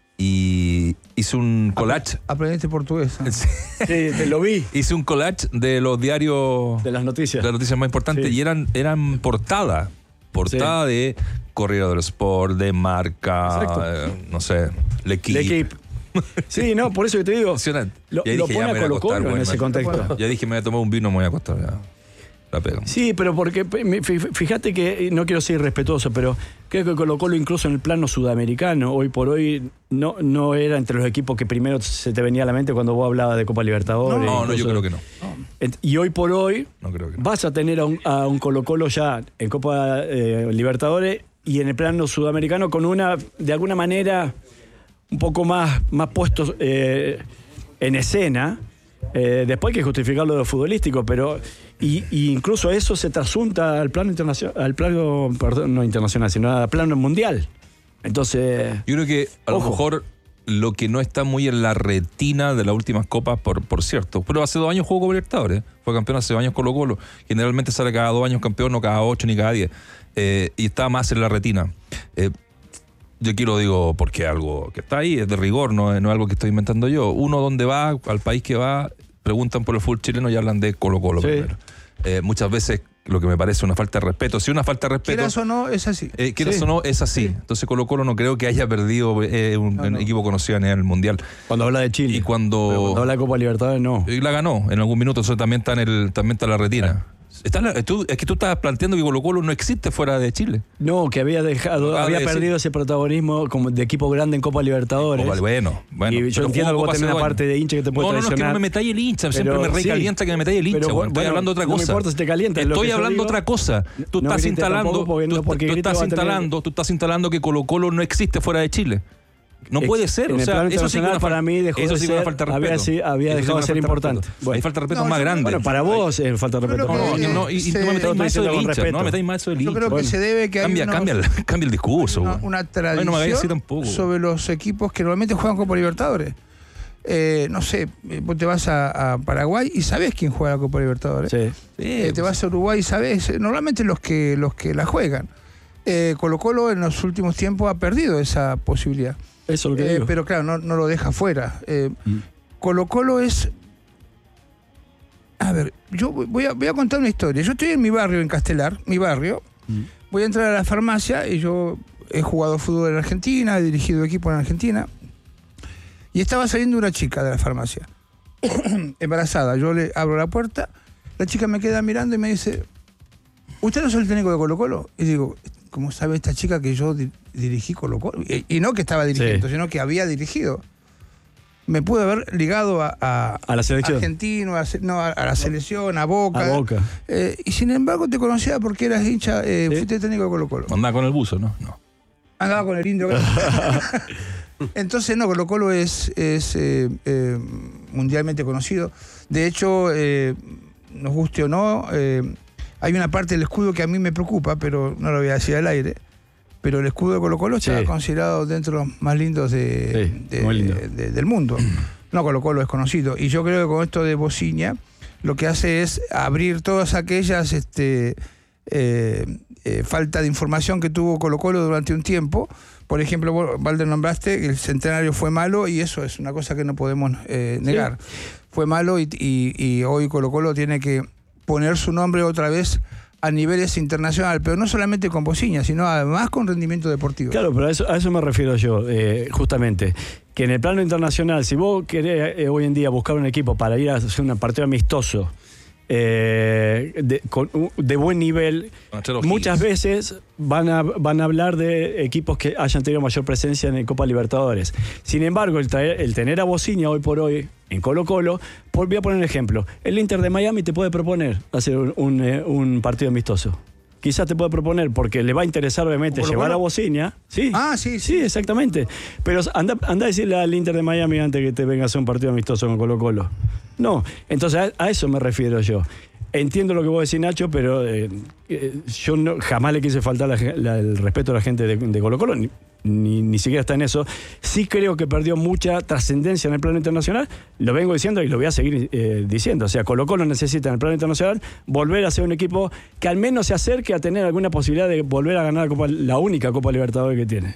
y hice un collage. Aprendiste portugués. ¿eh? Sí, te lo vi Hice un collage de los diarios, de las noticias. de las noticias más importantes Sí. y eran, eran portada. Portada de Correo del Sport, de Marca, Exacto. eh, no sé, L'Equipe. L'Equipe. Sí, no, por eso que te digo. Impresionante. Lo, Ya lo dije, ya pone me a voy a Colo acostar, Colo en bueno, ese me- contexto. Ya dije, me voy a tomar un vino, me voy a acostar. Ya. La pega. Sí, pero porque pe- me- fí- fíjate que eh, no quiero ser irrespetuoso, pero creo que Colo Colo incluso en el plano sudamericano, hoy por hoy, no, no era entre los equipos que primero se te venía a la mente cuando vos hablabas de Copa Libertadores. No, no, yo incluso- creo que no. Ent- Y hoy por hoy No creo que no. vas a tener a un, a un Colo Colo ya en Copa eh, Libertadores y en el plano sudamericano con una, de alguna manera, un poco más, más puestos, eh, en escena. Eh, después hay que justificarlo de lo futbolístico, pero y, y incluso eso se trasunta al plano internacional, al plano, perdón, no internacional, sino al plano mundial. Entonces, yo creo que a ojo. lo mejor lo que no está muy en la retina de las últimas copas, por, por cierto, pero hace dos años jugó Copa Libertadores, fue campeón hace dos años Colo Colo, generalmente sale cada dos años campeón, no cada ocho ni cada diez, eh, y está más en la retina. Eh, Yo aquí lo digo porque es algo que está ahí, es de rigor, no es, no es algo que estoy inventando yo. Uno donde va, al país que va, preguntan por el fútbol chileno y hablan de Colo Colo Sí. primero. Eh, muchas veces lo que me parece una falta de respeto. Si una falta de respeto... Quieras o no, es así. Eh, quieras Sí. o no, es así. Sí. Entonces Colo Colo no creo que haya perdido eh, un, No, un no. equipo conocido a nivel mundial. Cuando habla de Chile. Y cuando... Pero cuando habla de Copa Libertadores, no. Y la ganó en algún minuto, eso también está en el, también está en la retina. Está en la- tú- es que tú estás planteando que Colo Colo no existe fuera de Chile. No, que había dejado, Ah, había de- perdido sí. ese protagonismo como de equipo grande en Copa Libertadores. Oh, bueno, bueno. y yo pero entiendo que jugó vos Copa tenés hace una dos parte años. de hincha que te puede No, no, no, es que traicionar. no me metáis el hincha. Siempre Pero me sí. recalienta que me metáis el hincha. Pero, bueno, estoy bueno, hablando otra no me cosa. importa si te calienta, es lo Estoy que yo hablando digo. otra cosa. Tú No estás grites instalando, tampoco, porque no- tú, porque tú grite estás va a tener- instalando, tú estás instalando que Colo Colo no existe fuera de Chile. No Ex- puede ser, en o el sea, plano eso sí que internacional una para fal- mí dejó eso de sí que una ser- falta de había respeto. sí- había Eso sí dejado que de ser una falta importante. respeto. Bueno. Hay falta de respeto No, más yo- grande. Bueno, para vos es falta de Yo respeto. creo No, que- no, no, y, y se- no me metáis más eso del Con hincha, respeto. no me metáis más eso del Yo hincha. creo que Bueno. se debe que hay Cambia, unos- cambia, el- cambia el discurso. una, güey. una Ay, no me hagáis así tradición tampoco. sobre los equipos que normalmente juegan Copa Libertadores. Eh, no sé, eh, vos te vas a, a Paraguay y sabés quién juega la Copa Libertadores. Sí. Eh, Sí, te vas a Uruguay y sabés, eh, normalmente los que los que la juegan. Eh, Colo Colo en los últimos tiempos ha perdido esa posibilidad. Eso es lo que Eh, digo. pero claro, no, no lo deja fuera. Eh, Mm. Colo Colo es... A ver, yo voy a, voy a contar una historia. Yo estoy en mi barrio, en Castelar, mi barrio. Mm. Voy a entrar a la farmacia y yo he jugado fútbol en Argentina, he dirigido equipos en Argentina. Y estaba saliendo una chica de la farmacia, embarazada. Yo le abro la puerta, la chica me queda mirando y me dice, ¿usted no es el técnico de Colo Colo? Y digo, ¿cómo sabe esta chica que yo di- dirigí Colo Colo? Y, y no que estaba dirigiendo, Sí. sino que había dirigido. Me pude haber ligado a, a, A la selección. argentino, a, se- no, a, a la selección, a Boca. A Boca. Eh, y sin embargo te conocía porque eras hincha, eh, Sí. fuiste técnico de Colo Colo. Andaba con el buzo, ¿no? No. Andaba con el indio. Entonces, no, Colo Colo es, es eh, eh, mundialmente conocido. De hecho, eh, nos guste o no, eh, hay una parte del escudo que a mí me preocupa, pero no lo voy a decir al aire. Pero el escudo de Colo Colo está Sí. considerado dentro de los más lindos de, Sí, de- muy lindo. de- del mundo. No, Colo Colo es conocido. Y yo creo que con esto de Bociña, lo que hace es abrir todas aquellas este, eh, eh, falta de información que tuvo Colo Colo durante un tiempo. Por ejemplo, vos, Valder, nombraste que el centenario fue malo y eso es una cosa que no podemos eh, negar. Fue malo y, y- y hoy Colo Colo tiene que poner su nombre otra vez a niveles internacionales, pero no solamente con Bociña, sino además con rendimiento deportivo. Claro, pero a eso, a eso me refiero yo, eh, justamente. Que en el plano internacional, si vos querés eh, hoy en día buscar un equipo para ir a hacer un partido amistoso eh, de, con un- de buen nivel, Marcelo muchas Higgins. veces van a, van a hablar de equipos que hayan tenido mayor presencia en el Copa Libertadores. Sin embargo, el, traer- el tener a Bociña hoy por hoy en Colo Colo, por- voy a poner un ejemplo. El Inter de Miami te puede proponer hacer un, un, eh, un partido amistoso. Quizás te puede proponer, porque le va a interesar obviamente ¿Colo llevar Colo? a Bociña. Sí. Ah, sí, Sí, exactamente. Pero anda, anda a decirle al Inter de Miami antes que te venga a hacer un partido amistoso con Colo Colo. No, entonces a, a eso me refiero yo. Entiendo lo que vos decís, Nacho, pero eh, eh, yo no, jamás le quise faltar la ge- la- el respeto a la gente de, de Colo Colo, ni, ni, ni siquiera está en eso. Sí creo que perdió mucha trascendencia en el plano internacional, lo vengo diciendo y lo voy a seguir eh, diciendo. O sea, Colo Colo necesita en el plano internacional volver a ser un equipo que al menos se acerque a tener alguna posibilidad de volver a ganar la, Copa, la única Copa Libertadores que tiene.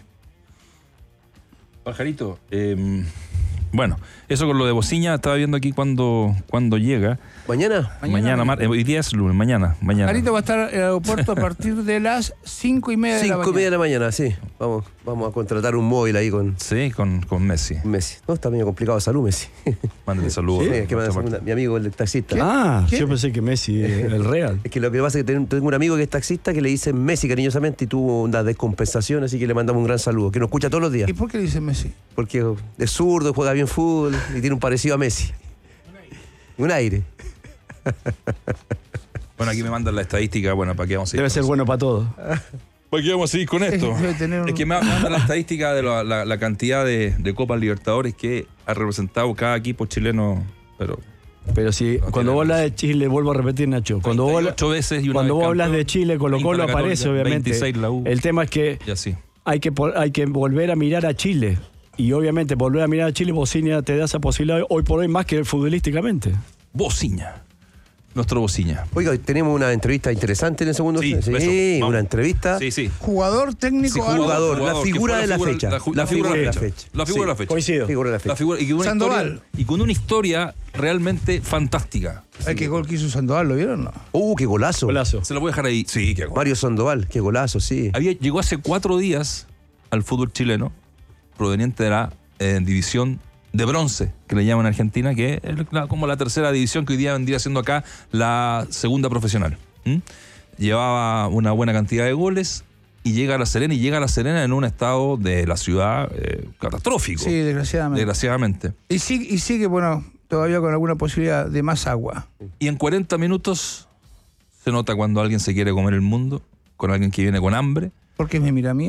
Pajarito, eh, bueno, eso con lo de Bociña, estaba viendo aquí cuando, cuando llega. ¿Mañana? Mañana, Mañana. mar- eh, hoy día es lunes, mañana, mañana. Carito va a estar en el aeropuerto a partir de las cinco y media de la Cinco y media de mañana. la mañana, sí. Vamos, vamos a contratar un móvil ahí con Sí, con, con Messi. Messi. No, está medio complicado de salud, Messi. Mándale saludos. Sí, es que me hace mi amigo el taxista. Ah, ¿Qué? yo pensé que Messi era el Real. Es que lo que pasa es que tengo tengo un amigo que es taxista que le dice Messi cariñosamente y tuvo una descompensación, así que le mandamos un gran saludo, que nos escucha todos los días, ¿Y por qué le dicen Messi? porque es zurdo, juega bien fútbol y tiene un parecido a Messi. Un aire. Bueno, aquí me mandan la estadística, bueno, para qué vamos a ir. Debe ser bueno para todo. ¿Para qué vamos a seguir con esto? Debe tener un- Es que me manda la estadística de la, la- la cantidad de, de Copas Libertadores que ha representado cada equipo chileno, pero Pero si No cuando tiene vos hablas razón. de Chile, vuelvo a repetir, Nacho. Cuando vos, hablas- ocho veces y una cuando vez vos hablas campeón, de Chile, Colo Colo veinte la aparece, Católica, obviamente. veintiséis la U. El tema es que y así. hay que, po- hay que volver a mirar a Chile. Y obviamente volver a mirar a Chile, Bociña te da esa posibilidad hoy por hoy más que futbolísticamente. Bociña. Nuestro Bociña. Oiga, hoy tenemos una entrevista interesante en el segundo. Sí, eso, sí vamos. una entrevista. Sí, sí. Jugador técnico. Sí, algo. jugador. la que figura fue de la figura- fecha. ju- La figura de la fecha. La figura Sí. de la fecha. Coincido. Figura de la fecha. La figura, y, con una Sandoval. historia, y con una historia realmente fantástica. Ay, qué gol que hizo Sandoval, ¿lo vieron? No. Uh, qué golazo. Golazo. Se lo voy a dejar ahí. Sí, qué gol. Mario Sandoval, qué golazo, sí. Había, llegó hace cuatro días al fútbol chileno, proveniente de la eh, división de bronce, que le llaman en Argentina, que es la- como la tercera división que hoy día vendría siendo acá la segunda profesional. ¿Mm? Llevaba una buena cantidad de goles y llega a La Serena, y llega a La Serena en un estado de la ciudad eh, catastrófico, Sí, desgraciadamente. desgraciadamente. Y sigue, y sigue, bueno, todavía con alguna posibilidad de más agua. Y en cuarenta minutos se nota cuando alguien se quiere comer el mundo, con alguien que viene con hambre. ¿Por qué me mira a mí?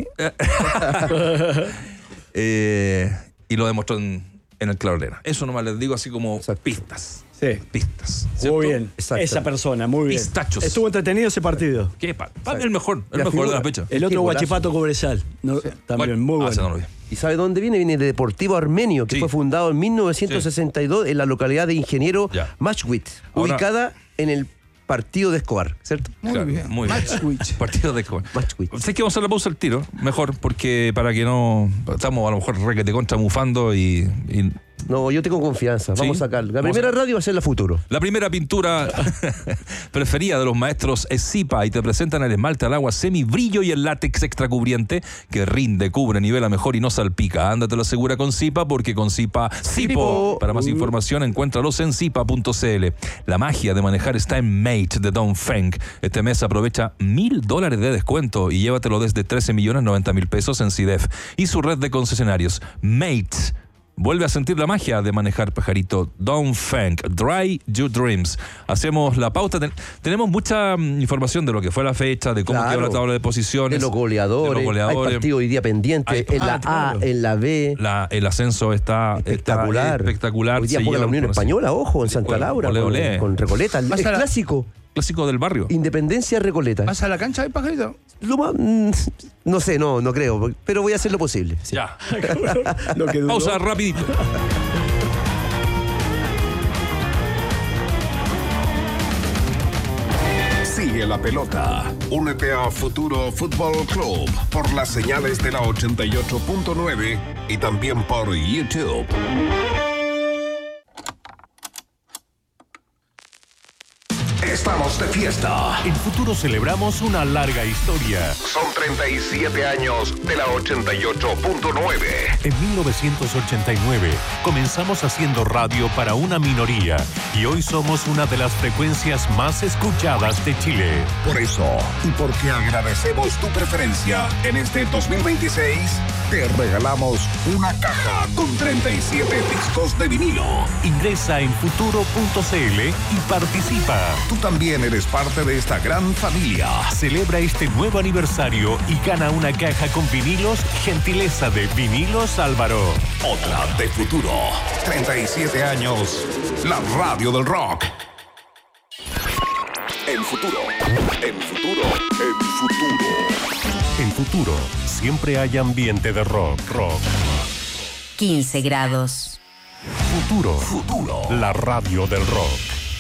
Eh, y lo demostró en, en el Claro Arena. Eso nomás les digo así como pistas. Sí. Pistas. ¿cierto? Muy bien. Exacto. Esa persona, muy bien. Pistachos. Estuvo entretenido ese partido. ¿Qué pa- pa- el mejor, el La mejor figura. de la fecha. El Qué otro golazo. Guachipato Cobresal. No, También Bueno, muy ah, bueno. ese no lo vi. ¿Y sabe dónde viene? Viene de Deportivo Armenio, que Sí. fue fundado en mil novecientos sesenta y dos en la localidad de Ingeniero Ya. Machwit, Ahora- ubicada en el partido de Escobar, ¿cierto? Muy Claro, bien. Muy bien. Matchwitch. Partido de Escobar. Machwit. Sé que vamos a hacer la pausa al tiro, mejor, porque para que no. Estamos a lo mejor requete contra mufando y. y No, yo tengo confianza. Vamos Sí. a sacar. La Vamos primera a- radio va a ser la Futuro. La primera pintura preferida de los maestros es Zipa, y te presentan el esmalte al agua semibrillo y el látex extracubriente que rinde, cubre, nivela mejor y no salpica. Ándate lo segura con Zipa, porque con Zipa, Zipo. Para más información, encuéntralos en zipa punto c l. La magia de manejar está en Mate de Don Feng. Este mes aprovecha mil dólares de descuento y llévatelo desde trece millones noventa mil pesos en C I D E F y su red de concesionarios. Mate. Vuelve a sentir la magia de manejar, pajarito. Don't Feng, Dry Your Dreams. Hacemos la pauta. Ten- tenemos mucha mm, información de lo que fue la fecha, de cómo Claro. quedó la tabla de posiciones. De los goleadores. de los goleadores. Hay partido hoy día pendiente. Hay- en la Ah, claro. A, en la B. La- el ascenso está Espectacular. está espectacular. Hoy día Se juega la llevan Unión por así. Española, ojo, en Santa Olé, Laura. olé, con, olé. con Recoleta. El, Vas a el la- clásico. Clásico del barrio. Independencia Recoleta. ¿Vas a la cancha hoy, pajarito? Lo más- mm, no sé, no, no creo. Pero voy a hacer lo posible. Ya. Lo que duró. Pausa rapidito. Sigue la pelota. Únete a Futuro Fútbol Club por las señales de la ochenta y ocho punto nueve y también por YouTube. Estamos de fiesta. En Futuro celebramos una larga historia. Son treinta y siete años de la ochenta y ocho punto nueve. En mil novecientos ochenta y nueve comenzamos haciendo radio para una minoría y hoy somos una de las frecuencias más escuchadas de Chile. Por eso, y porque agradecemos tu preferencia, en este dos mil veintiséis te regalamos una caja con treinta y siete discos de vinilo. Ingresa en futuro punto c l y participa. Tú también eres parte de esta gran familia. Celebra este nuevo aniversario y gana una caja con vinilos, gentileza de Vinilos Álvaro. Otra de futuro. treinta y siete años. La radio del rock. En futuro. En futuro. En futuro. En Futuro siempre hay ambiente de rock, rock. quince grados. Futuro. Futuro. La radio del rock.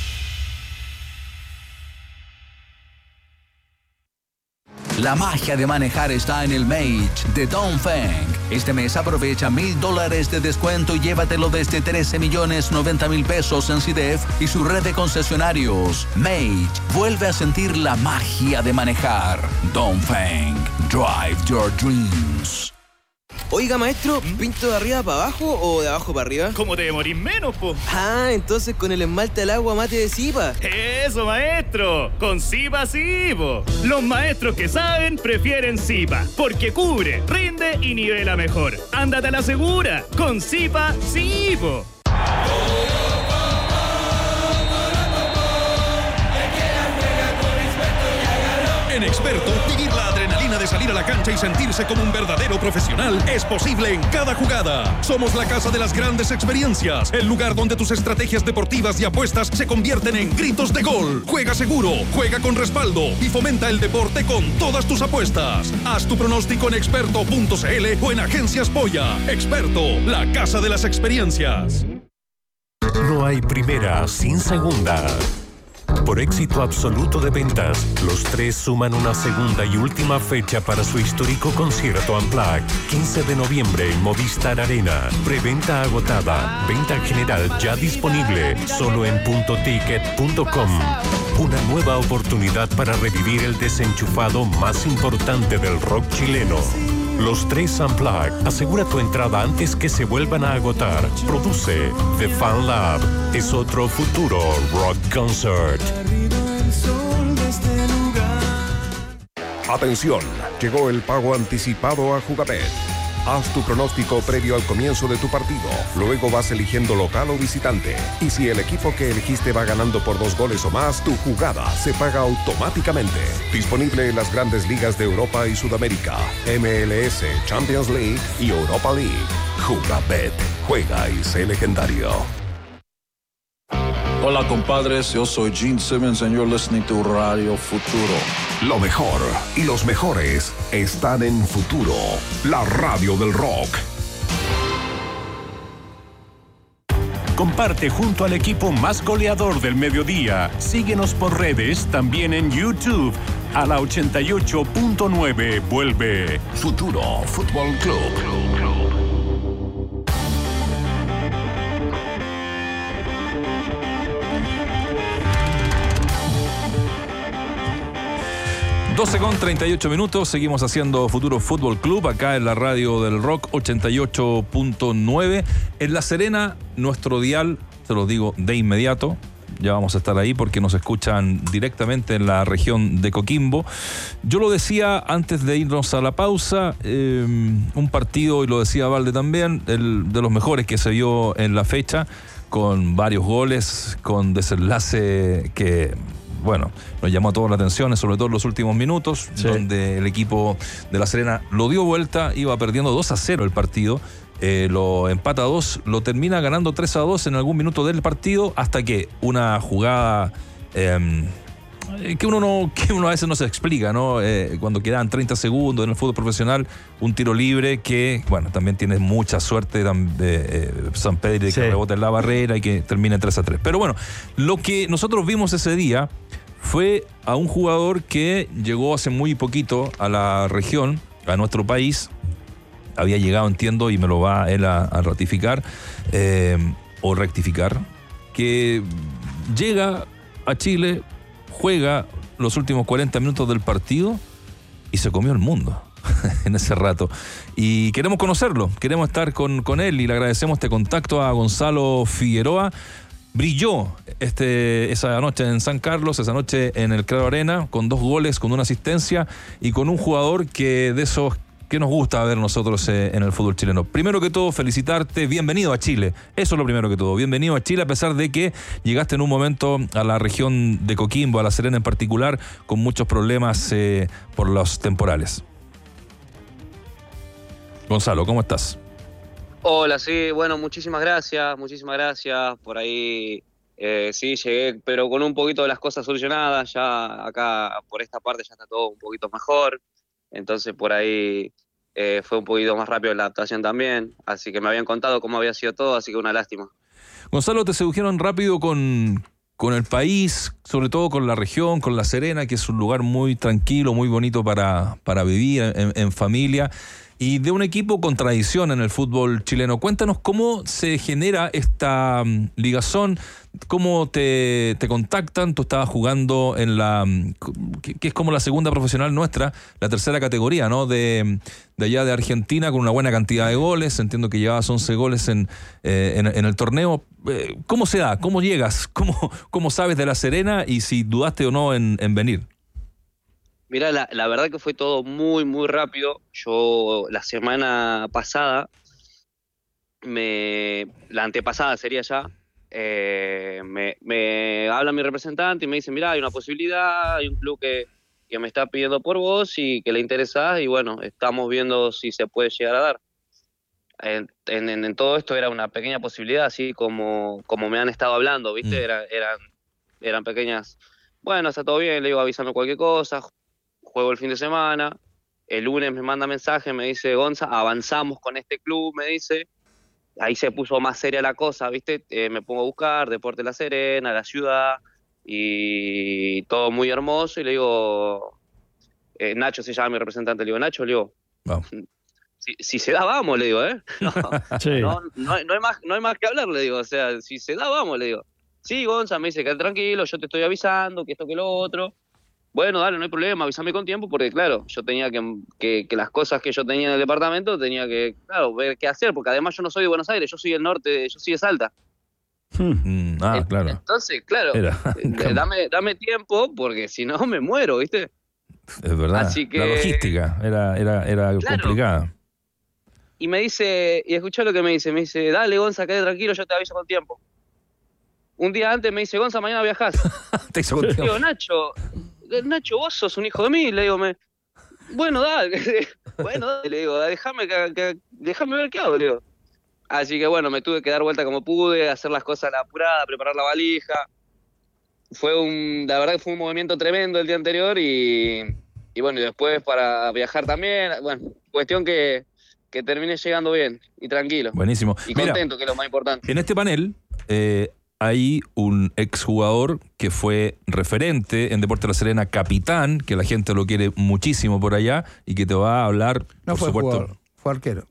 La magia de manejar está en el Mate de Don Feng. Este mes aprovecha mil dólares de descuento y llévatelo desde trece millones noventa mil pesos en C I D E F y su red de concesionarios. Mate vuelve a sentir la magia de manejar. Don Feng, drive your dreams. Oiga, maestro, ¿pinto de arriba para abajo o de abajo para arriba? ¿Cómo te demorís menos, po? Ah, entonces con el esmalte al agua mate de Zipa. Eso, maestro. Con Zipa sí, po. Los maestros que saben prefieren Zipa, porque cubre, rinde y nivela mejor. Ándate a la segura. Con Zipa sí, po. En Experto, vivir la adrenalina de de salir a la cancha y sentirse como un verdadero profesional es posible en cada jugada. Somos la casa de las grandes experiencias, el lugar donde tus estrategias deportivas y apuestas se convierten en gritos de gol. Juega seguro, juega con respaldo y fomenta el deporte con todas tus apuestas. Haz tu pronóstico en experto punto c l o en Agencias Polla. Experto, la casa de las experiencias. No hay primera sin segunda. Por éxito absoluto de ventas, los tres suman una segunda y última fecha para su histórico concierto Unplugged, quince de noviembre en Movistar Arena. Preventa agotada, venta general ya disponible, solo en punto ticket punto com. Una nueva oportunidad para revivir el desenchufado más importante del rock chileno. Los tres Unplugged. Asegura tu entrada antes que se vuelvan a agotar. Produce The Fan Lab. Es otro futuro rock concert. Atención, llegó el pago anticipado a Jugabet. Haz tu pronóstico previo al comienzo de tu partido. Luego vas eligiendo local o visitante. Y si el equipo que elegiste va ganando por dos goles o más, tu jugada se paga automáticamente. Disponible en las grandes ligas de Europa y Sudamérica, M L S, Champions League y Europa League. Jugabet. Juega y sé legendario. Hola, compadres. Yo soy Gene Simmons and you're listening to Radio Futuro. Lo mejor y los mejores están en Futuro, la radio del rock. Comparte junto al equipo más goleador del mediodía. Síguenos por redes, también en YouTube. A la ochenta y ocho punto nueve vuelve Futuro Fútbol Club. doce con treinta y ocho minutos, seguimos haciendo Futuro Fútbol Club acá en la radio del rock ochenta y ocho punto nueve. En La Serena, nuestro dial, se los digo de inmediato, ya vamos a estar ahí porque nos escuchan directamente en la región de Coquimbo. Yo lo decía antes de irnos a la pausa, eh, un partido, y lo decía Valde también, el, de los mejores que se vio en la fecha, con varios goles, con desenlace que... bueno, nos llamó a toda la atención, sobre todo en los últimos minutos, sí, donde el equipo de La Serena lo dio vuelta, iba perdiendo dos a cero el partido, eh, lo empata a dos, lo termina ganando tres a dos en algún minuto del partido, hasta que una jugada eh, que uno no, que uno a veces no se explica, ¿no? Eh, cuando quedan treinta segundos en el fútbol profesional, un tiro libre que, bueno, también tiene mucha suerte de eh, San Pedro de sí, que rebota en la barrera y que termine tres a tres. Pero bueno, lo que nosotros vimos ese día fue a un jugador que llegó hace muy poquito a la región, a nuestro país. Había llegado, entiendo, y me lo va él a, a ratificar eh, o rectificar, que llega a Chile, juega los últimos cuarenta minutos del partido y se comió el mundo en ese rato. Y queremos conocerlo, queremos estar con, con él, y le agradecemos este contacto a Gonzalo Figueroa. Brilló este, esa noche en San Carlos, esa noche en el Claro Arena, con dos goles, con una asistencia y con un jugador que de esos que nos gusta ver nosotros eh, en el fútbol chileno. Primero que todo, felicitarte, bienvenido a Chile. Eso es lo primero que todo, bienvenido a Chile, a pesar de que llegaste en un momento a la región de Coquimbo, a La Serena en particular, con muchos problemas eh, por los temporales. Gonzalo, ¿cómo estás? Hola, sí, bueno, muchísimas gracias, muchísimas gracias. Por ahí, eh, sí, llegué, pero con un poquito de las cosas solucionadas. Ya acá, por esta parte, ya está todo un poquito mejor. Entonces, por ahí eh, fue un poquito más rápido la adaptación también. Así que me habían contado cómo había sido todo, así que una lástima. Gonzalo, te sedujeron rápido con, con el país, sobre todo con la región, con La Serena, que es un lugar muy tranquilo, muy bonito para, para vivir en, en familia. Y de un equipo con tradición en el fútbol chileno. Cuéntanos cómo se genera esta um, ligazón, cómo te, te contactan. Tú estabas jugando en la, um, que, que es como la segunda profesional nuestra, la tercera categoría, ¿no? De, de allá de Argentina, con una buena cantidad de goles. Entiendo que llevabas once goles en, eh, en, en el torneo. Eh, ¿Cómo se da? ¿Cómo llegas? ¿Cómo, cómo sabes de La Serena? Y si dudaste o no en, en venir. Mirá, la, la verdad que fue todo muy, muy rápido. Yo la semana pasada, me, la antepasada sería ya, eh, me, me habla mi representante y me dice, mirá, hay una posibilidad, hay un club que, que me está pidiendo por vos y que le interesás y bueno, estamos viendo si se puede llegar a dar. En, en, en todo esto era una pequeña posibilidad, así como, como me han estado hablando, ¿viste? Mm. Era, eran, eran pequeñas, bueno, está todo bien, le digo avísame cualquier cosa, juego el fin de semana, el lunes me manda mensaje, me dice, Gonza, avanzamos con este club, me dice, ahí se puso más seria la cosa, ¿viste? Eh, me pongo a buscar, Deporte La Serena, la ciudad, y todo muy hermoso, y le digo, eh, Nacho se llama mi representante, le digo, Nacho, le digo, Vamos. Si, si se da, vamos, le digo, ¿eh? No, Sí. no, no, hay, no, hay más, no hay más que hablar, le digo. O sea, si se da, vamos, le digo. Sí, Gonza, me dice, quédate tranquilo, yo te estoy avisando, que esto, que lo otro. Bueno, dale, no hay problema, avísame con tiempo, porque claro, yo tenía que, que, que las cosas que yo tenía en el departamento, tenía que, claro, ver qué hacer, porque además yo no soy de Buenos Aires, yo soy del norte, yo soy de Salta. Mm, ah, claro. Entonces, claro, Era. eh, dame, dame tiempo, porque si no me muero, ¿viste? Es verdad. Así que- La logística era, era, era Claro. complicada. Y me dice, y escuchá lo que me dice, me dice, dale, Gonza, quédate tranquilo, yo te aviso con tiempo. Un día antes me dice, Gonza, mañana viajás. Te hizo con Le tiempo. digo, Nacho, Nacho, vos sos un hijo de mí. Le digo, me, bueno, dale, bueno, dale, le digo, déjame, que, que- déjame ver qué hago, le digo. Así que bueno, me tuve que dar vuelta como pude, hacer las cosas a la apurada, preparar la valija. Fue un, la verdad que fue un movimiento tremendo el día anterior y, y bueno, y después para viajar también, bueno, cuestión que, que terminé llegando bien y tranquilo. Buenísimo. Y Mira, contento, que es lo más importante. en este panel eh, hay un exjugador que fue referente en Deporte La Serena, capitán, que la gente lo quiere muchísimo por allá y que te va a hablar, No por fue supuesto. jugador, fue arquero.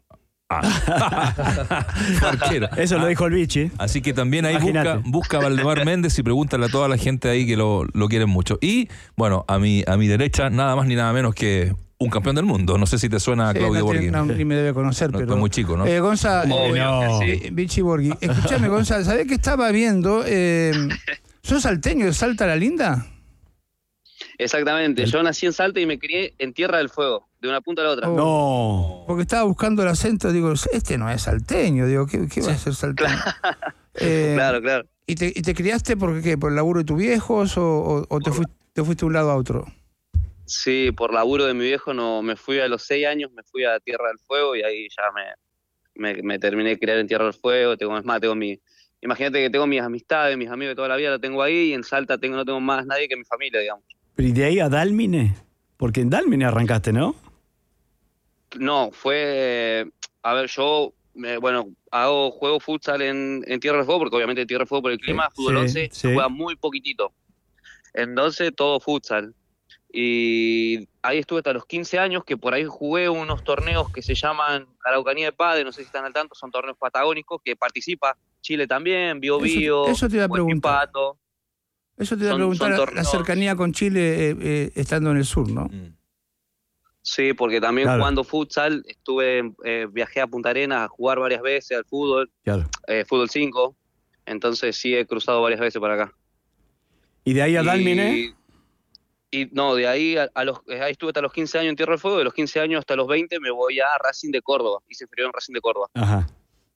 Fue arquero. Eso lo dijo el Vichy. Así que también ahí busca, Imagínate. busca a Valdemar Méndez y pregúntale a toda la gente ahí que lo, lo quieren mucho. Y, bueno, a mi, a mi derecha, nada más ni nada menos que un campeón del mundo. No sé si te suena Sí, Claudio no, Borghi. tiene- no, ni me debe conocer, No, pero... está muy chico, ¿no? Eh, Gonza, Obvio no. que sí. eh, Vichy Borghi, escúchame, Gonza, ¿sabés que estaba viendo? Eh, ¿Sos salteño de Salta la Linda? Exactamente, yo nací en Salta y me crié en Tierra del Fuego, de una punta a la otra. Oh. No. Porque estaba buscando el acento, digo, este no es salteño, digo, ¿qué, qué va a ser salteño? Eh, Claro, claro. ¿y, te, ¿Y te criaste por qué? ¿Por el laburo de tus viejos o, o- o te, fuiste, te fuiste de un lado a otro? Sí, por laburo de mi viejo no, me fui a los seis años, me fui a Tierra del Fuego y ahí ya me, me, me terminé de criar en Tierra del Fuego. Tengo, es más, tengo mi, imagínate que tengo mis amistades, mis amigos de toda la vida, la tengo ahí y en Salta tengo, no tengo más nadie que mi familia, digamos. ¿Y de ahí a Dálmine? Porque en Dálmine arrancaste, ¿no? No, fue, a ver, yo, eh, bueno, hago juego futsal en, en Tierra del Fuego, porque obviamente en Tierra del Fuego por el clima, Sí, fútbol sí, once, sí. se juega muy poquitito. Entonces todo futsal. Y ahí estuve hasta los quince años, que por ahí jugué unos torneos que se llaman Araucanía de Padre, no sé si están al tanto, son torneos patagónicos que participa Chile también, Bio Eso- Bio, eso te iba a preguntar. Huachipato. Eso te iba a Son- preguntar, son la- la torneos. cercanía con Chile eh, eh, estando en el sur, ¿no? Sí, porque también Claro. jugando futsal estuve, eh, viajé a Punta Arenas a jugar varias veces al fútbol, Claro. eh, fútbol cinco, entonces sí he cruzado varias veces para acá. ¿Y de ahí a Y- Dálmine? Y no, de ahí a, a los eh, ahí estuve hasta los quince años en Tierra del Fuego, de los quince años hasta los veinte me voy a Racing de Córdoba, hice inferior en Racing de Córdoba. Ajá.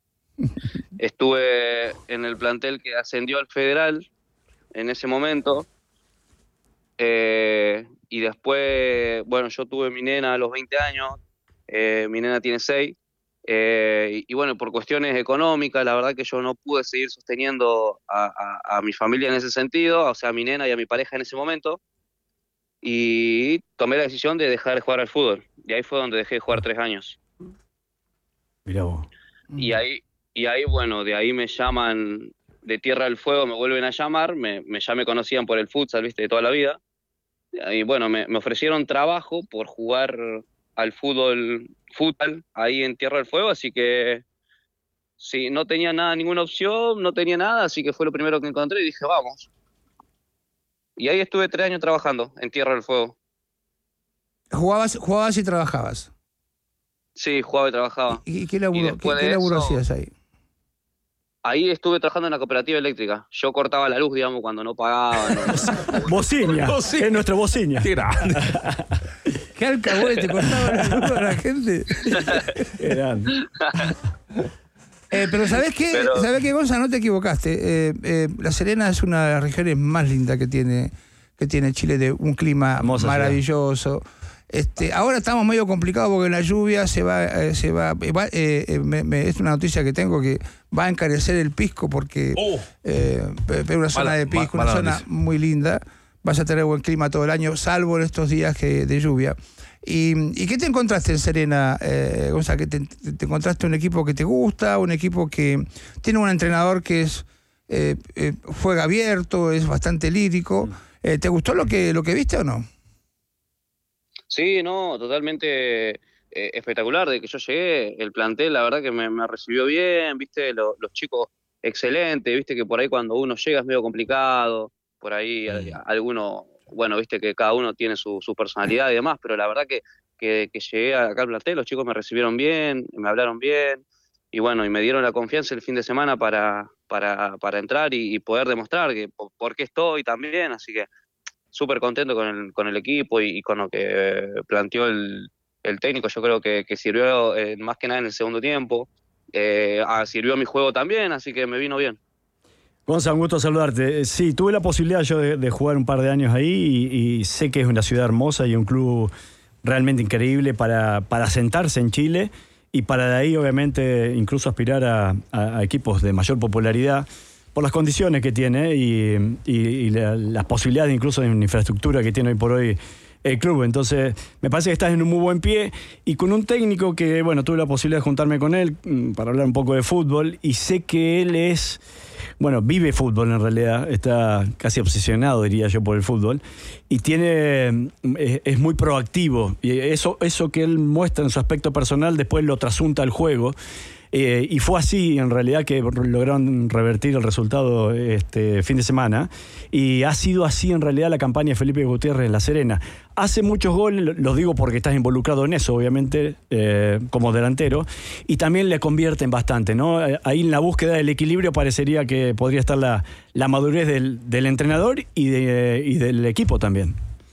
Estuve en el plantel que ascendió al Federal en ese momento. Eh, y después, bueno, yo tuve mi nena a los veinte años, eh, mi nena tiene seis. Eh, y, y bueno, por cuestiones económicas, la verdad que yo no pude seguir sosteniendo a, a- a mi familia en ese sentido, o sea, a mi nena y a mi pareja en ese momento. Y tomé la decisión de dejar de jugar al fútbol. Y ahí fue donde dejé de jugar tres años. Mirá vos. Y ahí, y ahí, bueno, de ahí me llaman de Tierra del Fuego, me vuelven a llamar, me, me ya me conocían por el futsal, viste, de toda la vida. Y bueno, me, me ofrecieron trabajo por jugar al fútbol, futsal, ahí en Tierra del Fuego, así que sí, no tenía nada, ninguna opción, no tenía nada, así que fue lo primero que encontré y dije, vamos. Y ahí estuve tres años trabajando en Tierra del Fuego. ¿Jugabas, jugabas y trabajabas? Sí, jugaba y trabajaba. ¿Y, y qué laburo, Y qué, después qué de laburo eso- hacías ahí? Ahí estuve trabajando en la cooperativa eléctrica. Yo cortaba la luz, digamos, cuando no pagaban. Bociña. Bociña. Es nuestro Bociña. Qué grande. ¿Qué alcahuete te cortaba la luz a la gente? Qué grande. Eh, pero ¿sabés qué? Pero- ¿Sabés qué, Gonza? No te equivocaste. Eh, eh, La Serena es una de las regiones más lindas que tiene, que tiene Chile, de un clima Hermosa maravilloso. Este, ahora estamos medio complicados porque la lluvia se va, eh, se va, eh, va eh, eh, me, me, es una noticia que tengo que va a encarecer el pisco porque Oh. eh, es una zona Mala- de pisco, ma- una mala zona noticia. muy linda. Vas a tener buen clima todo el año, salvo en estos días que, de lluvia. ¿Y, ¿Y qué te encontraste en Serena, eh, Gonzalo? ¿Que te, te, te encontraste un equipo que te gusta, un equipo que tiene un entrenador que es eh, eh, juega abierto, es bastante lírico? Eh, ¿Te gustó lo que, lo que viste o no? Sí, no, totalmente eh, espectacular. De que yo llegué, el plantel, la verdad que me, me recibió bien, viste, Lo- los chicos excelentes, viste que por ahí cuando uno llega es medio complicado, por ahí Mm. a- alguno, bueno, viste que cada uno tiene su, su personalidad y demás, pero la verdad que, que, que llegué acá al plantel, los chicos me recibieron bien, me hablaron bien, y bueno, y me dieron la confianza el fin de semana para, para, para entrar y, y poder demostrar que por, por qué estoy también, así que súper contento con el, con el equipo y, y con lo que planteó el, el técnico. Yo creo que, que sirvió eh, más que nada en el segundo tiempo. Eh, ah, sirvió a mi juego también, así que me vino bien. Gonzalo, un gusto saludarte. Sí, tuve la posibilidad yo de, de jugar un par de años ahí y, y sé que es una ciudad hermosa y un club realmente increíble para, para sentarse en Chile y para de ahí obviamente incluso aspirar a, a- a equipos de mayor popularidad por las condiciones que tiene y, y- y la- las posibilidades incluso de una infraestructura que tiene hoy por hoy el club. Entonces, me parece que estás en un muy buen pie y con un técnico que, bueno, tuve la posibilidad de juntarme con él mm, para hablar un poco de fútbol y sé que él es, bueno, vive fútbol en realidad, está casi obsesionado, diría yo, por el fútbol y tiene, mm, es, es muy proactivo y eso, eso que él muestra en su aspecto personal después lo trasunta al juego. Eh, y fue así, en realidad, que lograron revertir el resultado este fin de semana. Y ha sido así, en realidad, la campaña de Felipe Gutiérrez en La Serena. Hace muchos goles, los digo porque estás involucrado en eso, obviamente, eh, como delantero. Y también le convierten bastante, ¿no? Eh, Ahí en la búsqueda del equilibrio parecería que podría estar la, la madurez del, del entrenador y, de, y del equipo también.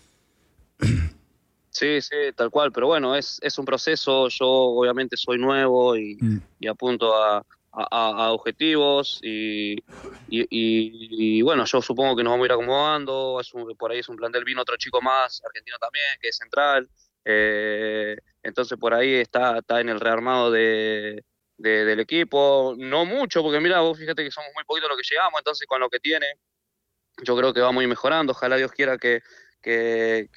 Sí, sí, tal cual, pero bueno, es, es un proceso, yo obviamente soy nuevo y, Mm. y apunto a, a- a objetivos y, y- y- y bueno, yo supongo que nos vamos a ir acomodando, es un- por ahí es un plantel, vino otro chico más, argentino también, que es central, eh, entonces por ahí está, está en el rearmado de, de- del equipo, no mucho, porque mira, vos fíjate que somos muy poquitos los que llegamos, entonces con lo que tiene, yo creo que vamos a ir mejorando, ojalá Dios quiera que, que,